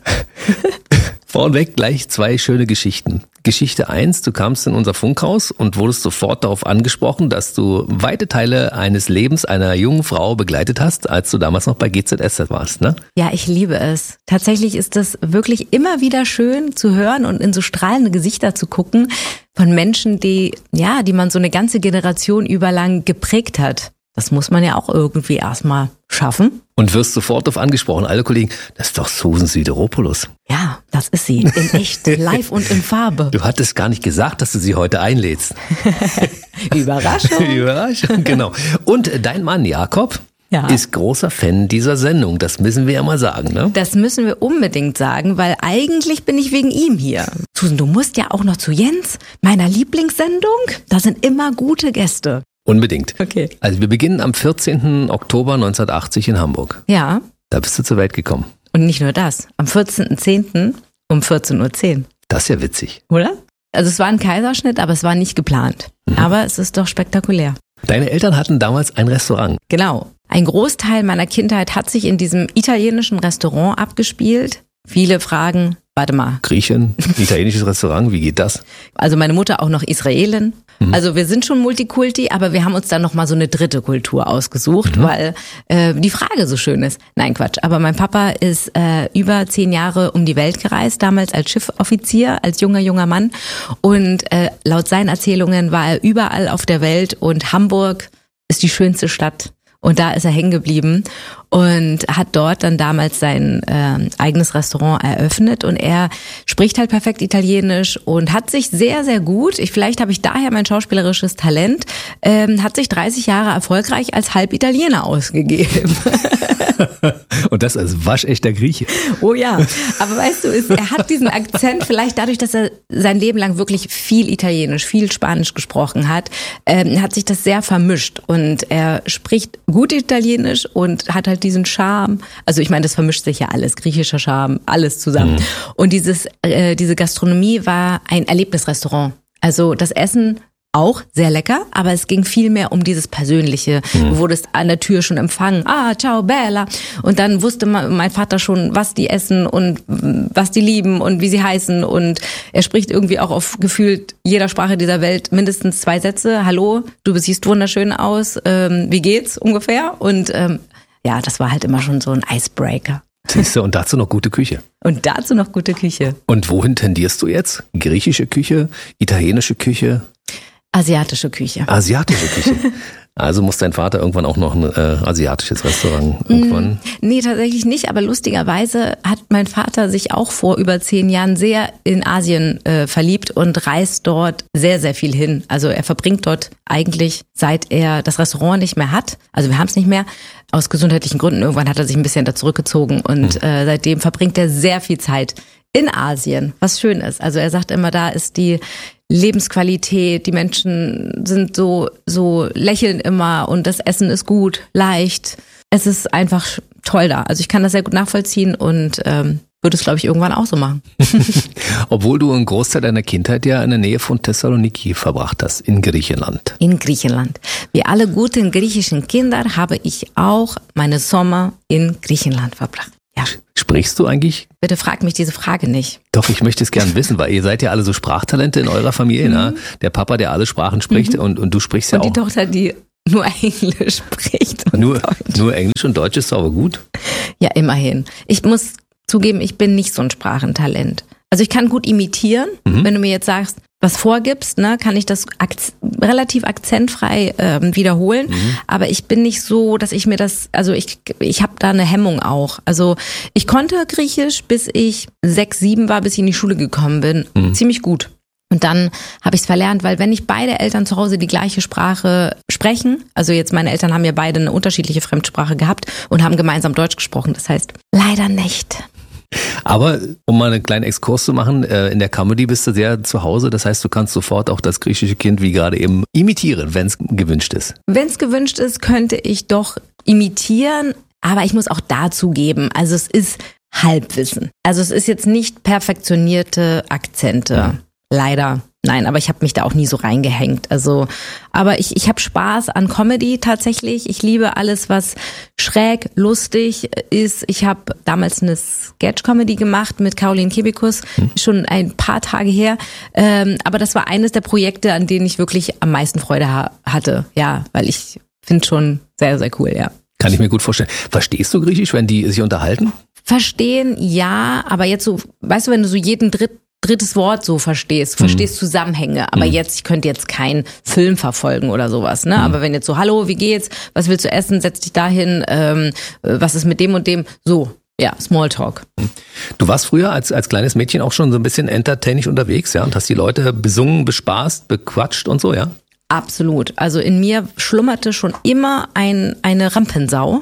Vorneweg gleich zwei schöne Geschichten. Geschichte eins, du kamst in unser Funkhaus und wurdest sofort darauf angesprochen, dass du weite Teile eines Lebens einer jungen Frau begleitet hast, als du damals noch bei G Z S Z warst, ne? Ja, ich liebe es. Tatsächlich ist es wirklich immer wieder schön zu hören und in so strahlende Gesichter zu gucken von Menschen, die, ja, die man so eine ganze Generation über lang geprägt hat. Das muss man ja auch irgendwie erstmal schaffen. Und wirst sofort darauf angesprochen. Alle Kollegen, das ist doch Susan Sideropoulos. Ja, das ist sie. In echt, live und in Farbe. Du hattest gar nicht gesagt, dass du sie heute einlädst. Überraschung. Überraschung, genau. Und dein Mann Jakob ja. ist großer Fan dieser Sendung. Das müssen wir ja mal sagen, ne? Das müssen wir unbedingt sagen, weil eigentlich bin ich wegen ihm hier. Susan, du musst ja auch noch zu Jens, meiner Lieblingssendung. Da sind immer gute Gäste. Unbedingt. Okay. Also wir beginnen am vierzehnten Oktober neunzehnhundertachtzig in Hamburg. Ja. Da bist du zur Welt gekommen. Und nicht nur das, am vierzehnten zehnten um vierzehn Uhr zehn. Das ist ja witzig. Oder? Also es war ein Kaiserschnitt, aber es war nicht geplant. Mhm. Aber es ist doch spektakulär. Deine Eltern hatten damals ein Restaurant. Genau. Ein Großteil meiner Kindheit hat sich in diesem italienischen Restaurant abgespielt. Viele fragen, warte mal. Griechin, italienisches Restaurant, wie geht das? Also meine Mutter auch noch Israelin. Mhm. Also wir sind schon Multikulti, aber wir haben uns dann nochmal so eine dritte Kultur ausgesucht, mhm. weil äh, die Frage so schön ist. Nein, Quatsch. Aber mein Papa ist äh, über zehn Jahre um die Welt gereist, damals als Schiffoffizier, als junger, junger Mann. Und äh, laut seinen Erzählungen war er überall auf der Welt und Hamburg ist die schönste Stadt. Und da ist er hängen geblieben und hat dort dann damals sein äh, eigenes Restaurant eröffnet. Und er spricht halt perfekt Italienisch und hat sich sehr, sehr gut, ich, vielleicht habe ich daher mein schauspielerisches Talent, ähm, hat sich dreißig Jahre erfolgreich als Halbitaliener ausgegeben. Und das als waschechter Grieche. Oh ja, aber weißt du, ist, er hat diesen Akzent vielleicht dadurch, dass er sein Leben lang wirklich viel Italienisch, viel Spanisch gesprochen hat, ähm, hat sich das sehr vermischt. Und er spricht gut Italienisch und hat halt diesen Charme. Also ich meine, das vermischt sich ja alles, griechischer Charme, alles zusammen. Mhm. Und dieses, äh, diese Gastronomie war ein Erlebnisrestaurant. Also das Essen auch sehr lecker, aber es ging viel mehr um dieses Persönliche. Mhm. Du wurdest an der Tür schon empfangen. Ah, ciao, Bella. Und dann wusste mein Vater schon, was die essen und was die lieben und wie sie heißen. Und er spricht irgendwie auch auf gefühlt jeder Sprache dieser Welt mindestens zwei Sätze. Hallo, du siehst wunderschön aus. Ähm, wie geht's ungefähr? Und ähm, ja, das war halt immer schon so ein Icebreaker. Siehst du, und dazu noch gute Küche. Und dazu noch gute Küche. Und wohin tendierst du jetzt? Griechische Küche, italienische Küche? Asiatische Küche. Asiatische Küche. Also muss dein Vater irgendwann auch noch ein äh, asiatisches Restaurant irgendwann? Nee, tatsächlich nicht, aber lustigerweise hat mein Vater sich auch vor über zehn Jahren sehr in Asien äh, verliebt und reist dort sehr, sehr viel hin. Also er verbringt dort eigentlich, seit er das Restaurant nicht mehr hat, also wir haben es nicht mehr, aus gesundheitlichen Gründen, irgendwann hat er sich ein bisschen da zurückgezogen und hm. äh, seitdem verbringt er sehr viel Zeit in Asien, was schön ist. Also er sagt immer, da ist die Lebensqualität, die Menschen sind so, so lächeln immer und das Essen ist gut, leicht. Es ist einfach toll da. Also ich kann das sehr gut nachvollziehen und ähm, würde es, glaube ich, irgendwann auch so machen. Obwohl du einen Großteil deiner Kindheit ja in der Nähe von Thessaloniki verbracht hast, in Griechenland. In Griechenland. Wie alle guten griechischen Kinder habe ich auch meine Sommer in Griechenland verbracht. Ja. Sprichst du eigentlich? Bitte frag mich diese Frage nicht. Doch, ich möchte es gern wissen, weil ihr seid ja alle so Sprachtalente in eurer Familie, mhm. ne? Der Papa, der alle Sprachen spricht mhm. und, und du sprichst ja und auch. Und die Tochter, die nur Englisch spricht. Und nur, Deutsch. nur Englisch und Deutsch ist aber gut? Ja, immerhin. Ich muss zugeben, ich bin nicht so ein Sprachentalent. Also ich kann gut imitieren, mhm. wenn du mir jetzt sagst, was vorgibst, ne, kann ich das ak- relativ akzentfrei ähm, wiederholen. Mhm. Aber ich bin nicht so, dass ich mir das, also ich ich habe da eine Hemmung auch. Also ich konnte Griechisch, bis ich sechs, sieben war, bis ich in die Schule gekommen bin. Mhm. Ziemlich gut. Und dann habe ich es verlernt, weil wenn nicht beide Eltern zu Hause die gleiche Sprache sprechen, also jetzt meine Eltern haben ja beide eine unterschiedliche Fremdsprache gehabt und haben gemeinsam Deutsch gesprochen. Das heißt, leider nicht. Aber um mal einen kleinen Exkurs zu machen, in der Comedy bist du sehr zu Hause. Das heißt, du kannst sofort auch das griechische Kind wie gerade eben imitieren, wenn es gewünscht ist. Wenn es gewünscht ist, könnte ich doch imitieren. Aber ich muss auch dazu geben, also es ist Halbwissen. Also es ist jetzt nicht perfektionierte Akzente. Ja. Leider. Nein, aber ich habe mich da auch nie so reingehängt. Also, aber ich ich habe Spaß an Comedy tatsächlich. Ich liebe alles, was schräg, lustig ist. Ich habe damals eine Sketch-Comedy gemacht mit Caroline Kebekus, hm. schon ein paar Tage her. Ähm, aber das war eines der Projekte, an denen ich wirklich am meisten Freude ha- hatte. Ja, weil ich finde schon sehr, sehr cool, ja. Kann ich mir gut vorstellen. Verstehst du Griechisch, wenn die sich unterhalten? Verstehen, ja, aber jetzt so, weißt du, wenn du so jeden dritten drittes Wort so verstehst, verstehst mhm. Zusammenhänge, aber mhm. jetzt, ich könnte jetzt keinen Film verfolgen oder sowas, ne? Mhm. Aber wenn jetzt so, hallo, wie geht's, was willst du essen, setz dich dahin, ähm, was ist mit dem und dem, so, ja, Smalltalk. Du warst früher als als kleines Mädchen auch schon so ein bisschen entertainisch unterwegs, ja, und hast die Leute besungen, bespaßt, bequatscht und so, ja? Absolut. Also in mir schlummerte schon immer ein eine Rampensau.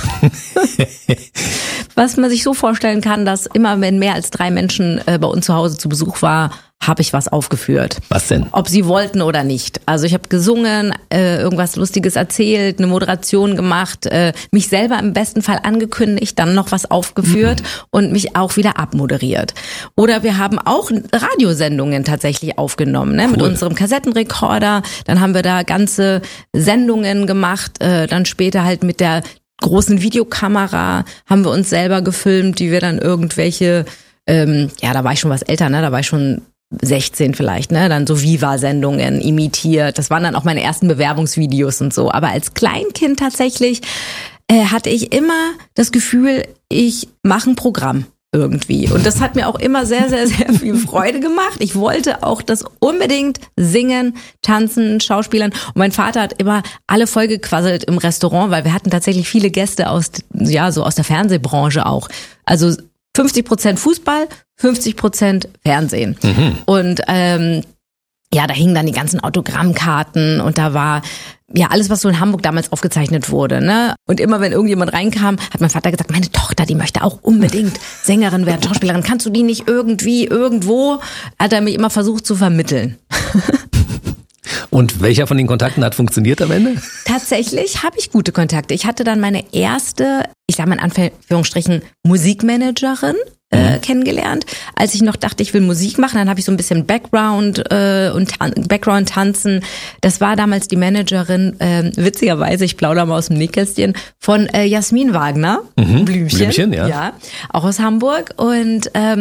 Was man sich so vorstellen kann, dass immer, wenn mehr als drei Menschen äh, bei uns zu Hause zu Besuch war, habe ich was aufgeführt. Was denn? Ob sie wollten oder nicht. Also ich habe gesungen, äh, irgendwas Lustiges erzählt, eine Moderation gemacht, äh, mich selber im besten Fall angekündigt, dann noch was aufgeführt mhm. und mich auch wieder abmoderiert. Oder wir haben auch Radiosendungen tatsächlich aufgenommen, ne, cool. mit unserem Kassettenrekorder. Dann haben wir da ganze Sendungen gemacht, äh, dann später halt mit der großen Videokamera haben wir uns selber gefilmt, die wir dann irgendwelche, ähm, ja, da war ich schon was älter, ne, da war ich schon sechzehn vielleicht, ne, dann so Viva-Sendungen imitiert. Das waren dann auch meine ersten Bewerbungsvideos und so. Aber als Kleinkind tatsächlich äh, hatte ich immer das Gefühl, ich mache ein Programm irgendwie. Und das hat mir auch immer sehr, sehr, sehr viel Freude gemacht. Ich wollte auch das unbedingt singen, tanzen, schauspielern. Und mein Vater hat immer alle vollgequasselt im Restaurant, weil wir hatten tatsächlich viele Gäste aus, ja, so aus der Fernsehbranche auch. Also fünfzig Prozent Fußball, fünfzig Prozent Fernsehen. Mhm. Und ähm, ja, da hingen dann die ganzen Autogrammkarten und da war ja alles, was so in Hamburg damals aufgezeichnet wurde, ne? Und immer wenn irgendjemand reinkam, hat mein Vater gesagt, meine Tochter, die möchte auch unbedingt Sängerin werden, Schauspielerin. Kannst du die nicht irgendwie, irgendwo? Hat er mich immer versucht zu vermitteln. Und welcher von den Kontakten hat funktioniert am Ende? Tatsächlich habe ich gute Kontakte. Ich hatte dann meine erste, ich sage mal in Anführungsstrichen, Musikmanagerin äh, kennengelernt. Als ich noch dachte, ich will Musik machen, dann habe ich so ein bisschen Background äh, und tan- Background tanzen. Das war damals die Managerin, äh, witzigerweise, ich plaudere mal aus dem Nähkästchen, von äh, Jasmin Wagner. Mhm. Blümchen. Blümchen, ja. ja. Auch aus Hamburg. Und ähm,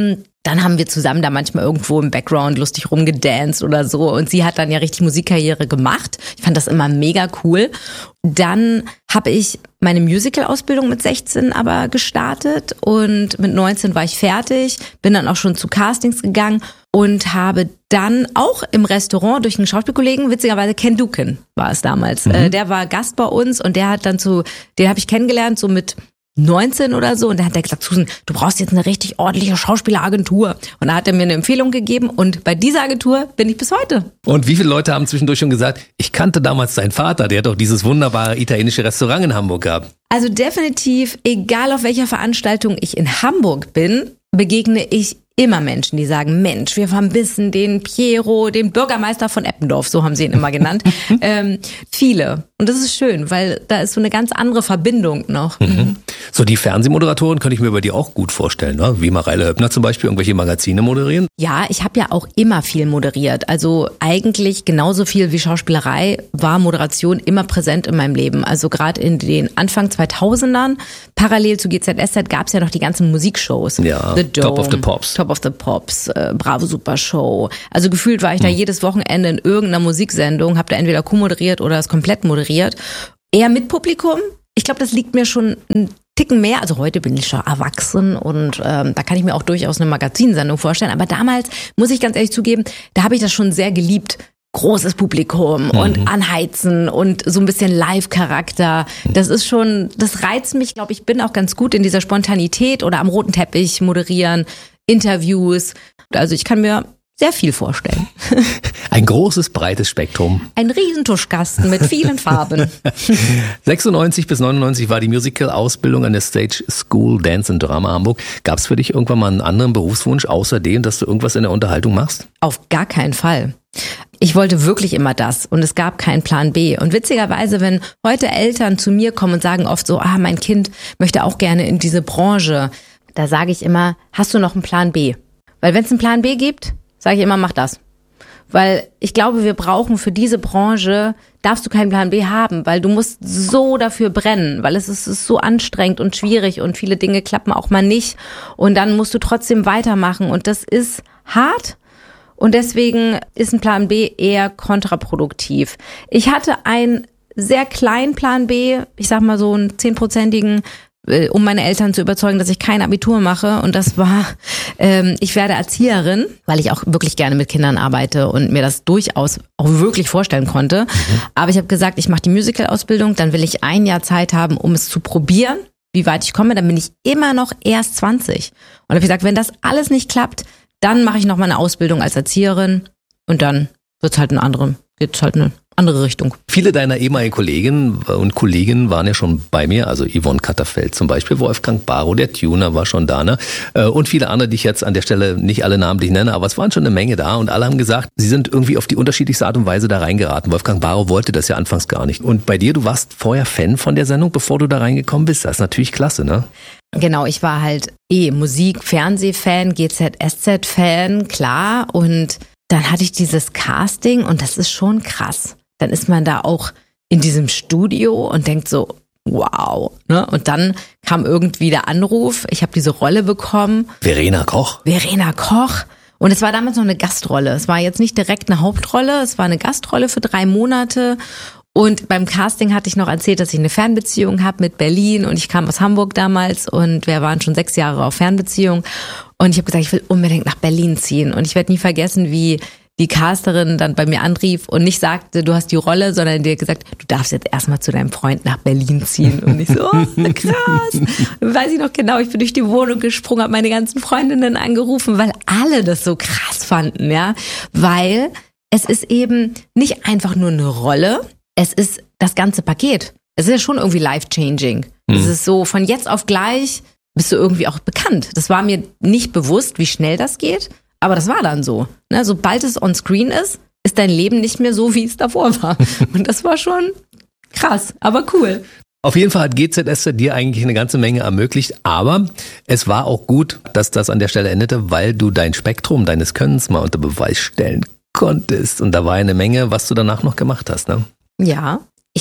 dann haben wir zusammen da manchmal irgendwo im Background lustig rumgedanced oder so. Und sie hat dann ja richtig Musikkarriere gemacht. Ich fand das immer mega cool. Dann habe ich meine Musical-Ausbildung mit sechzehn aber gestartet und mit neunzehn war ich fertig, bin dann auch schon zu Castings gegangen und habe dann auch im Restaurant durch einen Schauspielkollegen, witzigerweise Ken Duken war es damals, mhm. äh, der war Gast bei uns und der hat dann zu, den habe ich kennengelernt, so mit neunzehn oder so, und da hat er gesagt, Susan, du brauchst jetzt eine richtig ordentliche Schauspieleragentur. Und da hat er mir eine Empfehlung gegeben und bei dieser Agentur bin ich bis heute. Und wie viele Leute haben zwischendurch schon gesagt, ich kannte damals deinen Vater, der hat doch dieses wunderbare italienische Restaurant in Hamburg gehabt. Also definitiv, egal auf welcher Veranstaltung ich in Hamburg bin, begegne ich immer Menschen, die sagen, Mensch, wir vermissen den Piero, den Bürgermeister von Eppendorf, so haben sie ihn immer genannt. ähm, viele. Und das ist schön, weil da ist so eine ganz andere Verbindung noch. Mhm. So, die Fernsehmoderatoren könnte ich mir bei dir auch gut vorstellen, ne? Wie Mareile Höppner zum Beispiel, irgendwelche Magazine moderieren. Ja, ich habe ja auch immer viel moderiert. Also eigentlich genauso viel wie Schauspielerei war Moderation immer präsent in meinem Leben. Also gerade in den Anfang zweitausendern, parallel zu G Z S Z, gab es ja noch die ganzen Musikshows. Ja, The Dome, Top of the Pops. Top of the Pops, äh, Bravo Super Show. Also gefühlt war ich da hm. jedes Wochenende in irgendeiner Musiksendung, habe da entweder co-moderiert oder es komplett moderiert. Eher mit Publikum. Ich glaube, das liegt mir schon ein Ticken mehr. Also heute bin ich schon erwachsen und ähm, da kann ich mir auch durchaus eine Magazinsendung vorstellen. Aber damals, muss ich ganz ehrlich zugeben, da habe ich das schon sehr geliebt. Großes Publikum mhm. und Anheizen und so ein bisschen Live-Charakter. Das ist schon, das reizt mich, glaube ich, bin auch ganz gut in dieser Spontanität oder am roten Teppich moderieren, Interviews. Also ich kann mir sehr viel vorstellen. Ein großes, breites Spektrum. Ein Riesentuschkasten mit vielen Farben. sechsundneunzig bis neunundneunzig war die Musical-Ausbildung an der Stage School Dance and Drama Hamburg. Gab es für dich irgendwann mal einen anderen Berufswunsch, außer dem, dass du irgendwas in der Unterhaltung machst? Auf gar keinen Fall. Ich wollte wirklich immer das und es gab keinen Plan B. Und witzigerweise, wenn heute Eltern zu mir kommen und sagen oft so, ah, mein Kind möchte auch gerne in diese Branche, da sage ich immer, hast du noch einen Plan B? Weil wenn es einen Plan B gibt, sage ich immer, mach das. Weil ich glaube, wir brauchen für diese Branche, darfst du keinen Plan B haben, weil du musst so dafür brennen, weil es ist, es ist so anstrengend und schwierig und viele Dinge klappen auch mal nicht und dann musst du trotzdem weitermachen und das ist hart und deswegen ist ein Plan B eher kontraproduktiv. Ich hatte einen sehr kleinen Plan B, ich sag mal so einen zehnprozentigen, um meine Eltern zu überzeugen, dass ich kein Abitur mache. Und das war, ähm, ich werde Erzieherin, weil ich auch wirklich gerne mit Kindern arbeite und mir das durchaus auch wirklich vorstellen konnte. Mhm. Aber ich habe gesagt, ich mache die Musical-Ausbildung, dann will ich ein Jahr Zeit haben, um es zu probieren, wie weit ich komme. Dann bin ich immer noch erst zwanzig. Und habe gesagt, wenn das alles nicht klappt, dann mache ich noch mal eine Ausbildung als Erzieherin und dann wird's halt eine andere, geht's halt eine andere Richtung. Viele deiner ehemaligen Kolleginnen und Kollegen waren ja schon bei mir, also Yvonne Katterfeld zum Beispiel, Wolfgang Barrow, der Tuner war schon da, ne? Und viele andere, die ich jetzt an der Stelle nicht alle namentlich nenne, aber es waren schon eine Menge da und alle haben gesagt, sie sind irgendwie auf die unterschiedlichste Art und Weise da reingeraten. Wolfgang Barrow wollte das ja anfangs gar nicht. Und bei dir, du warst vorher Fan von der Sendung, bevor du da reingekommen bist. Das ist natürlich klasse, ne? Genau, ich war halt eh Musik-, Fernseh-Fan, G Z S Z-Fan, klar. Und dann hatte ich dieses Casting und das ist schon krass. Dann ist man da auch in diesem Studio und denkt so, wow. Ne? Und dann kam irgendwie der Anruf, ich habe diese Rolle bekommen. Verena Koch. Verena Koch. Und es war damals noch eine Gastrolle. Es war jetzt nicht direkt eine Hauptrolle, es war eine Gastrolle für drei Monate. Und beim Casting hatte ich noch erzählt, dass ich eine Fernbeziehung habe mit Berlin und ich kam aus Hamburg damals und wir waren schon sechs Jahre auf Fernbeziehung. Und ich habe gesagt, ich will unbedingt nach Berlin ziehen. Und ich werde nie vergessen, wie die Casterin dann bei mir anrief und nicht sagte, du hast die Rolle, sondern dir gesagt, du darfst jetzt erstmal zu deinem Freund nach Berlin ziehen. Und ich so, oh, krass. Und weiß ich noch genau, ich bin durch die Wohnung gesprungen, habe meine ganzen Freundinnen angerufen, weil alle das so krass fanden, ja. Weil es ist eben nicht einfach nur eine Rolle, es ist das ganze Paket. Es ist ja schon irgendwie life-changing. Mhm. Es ist so, von jetzt auf gleich bist du irgendwie auch bekannt. Das war mir nicht bewusst, wie schnell das geht. Aber das war dann so. Ne? Sobald es on screen ist, ist dein Leben nicht mehr so, wie es davor war. Und das war schon krass, aber cool. Auf jeden Fall hat G Z S Z dir eigentlich eine ganze Menge ermöglicht, aber es war auch gut, dass das an der Stelle endete, weil du dein Spektrum deines Könnens mal unter Beweis stellen konntest. Und da war eine Menge, was du danach noch gemacht hast, ne? Ja, ich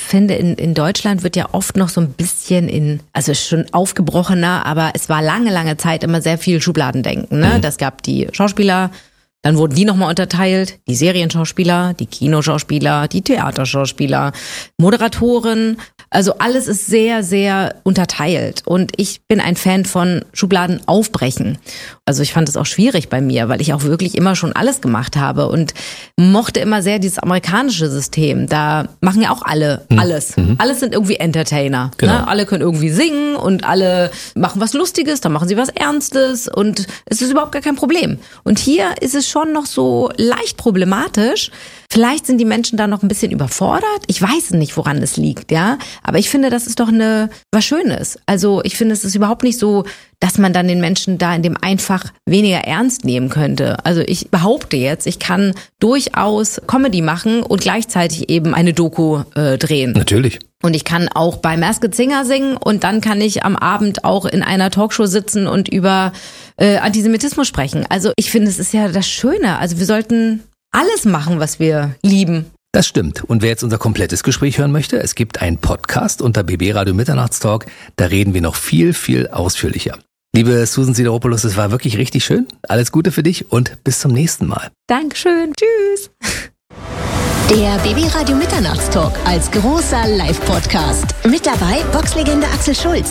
finde, in, in Deutschland wird ja oft noch so ein bisschen in, also schon aufgebrochener, aber es war lange, lange Zeit immer sehr viel Schubladendenken. Ne? Mhm. Das gab die Schauspieler, dann wurden die nochmal unterteilt, die Serienschauspieler, die Kinoschauspieler, die Theaterschauspieler, Moderatoren. Also alles ist sehr, sehr unterteilt. Und ich bin ein Fan von Schubladen aufbrechen. Also ich fand es auch schwierig bei mir, weil ich auch wirklich immer schon alles gemacht habe und mochte immer sehr dieses amerikanische System. Da machen ja auch alle alles. Mhm. Alles sind irgendwie Entertainer. Genau. Ne? Alle können irgendwie singen und alle machen was Lustiges, dann machen sie was Ernstes und es ist überhaupt gar kein Problem. Und hier ist es schon noch so leicht problematisch. Vielleicht sind die Menschen da noch ein bisschen überfordert. Ich weiß nicht, woran es liegt, ja. Aber ich finde, das ist doch eine was Schönes. Also ich finde, es ist überhaupt nicht so, dass man dann den Menschen da in dem einfach weniger ernst nehmen könnte. Also ich behaupte jetzt, ich kann durchaus Comedy machen und gleichzeitig eben eine Doku äh, drehen. Natürlich. Und ich kann auch bei Masked Singer singen und dann kann ich am Abend auch in einer Talkshow sitzen und über äh, Antisemitismus sprechen. Also ich finde, es ist ja das Schöne. Also wir sollten alles machen, was wir lieben. Das stimmt. Und wer jetzt unser komplettes Gespräch hören möchte, es gibt einen Podcast unter B B Radio Mitternachtstalk. Da reden wir noch viel, viel ausführlicher. Liebe Susan Sideropoulos, es war wirklich richtig schön. Alles Gute für dich und bis zum nächsten Mal. Dankeschön. Tschüss. Der B B Radio Mitternachtstalk als großer Live-Podcast. Mit dabei Boxlegende Axel Schulz,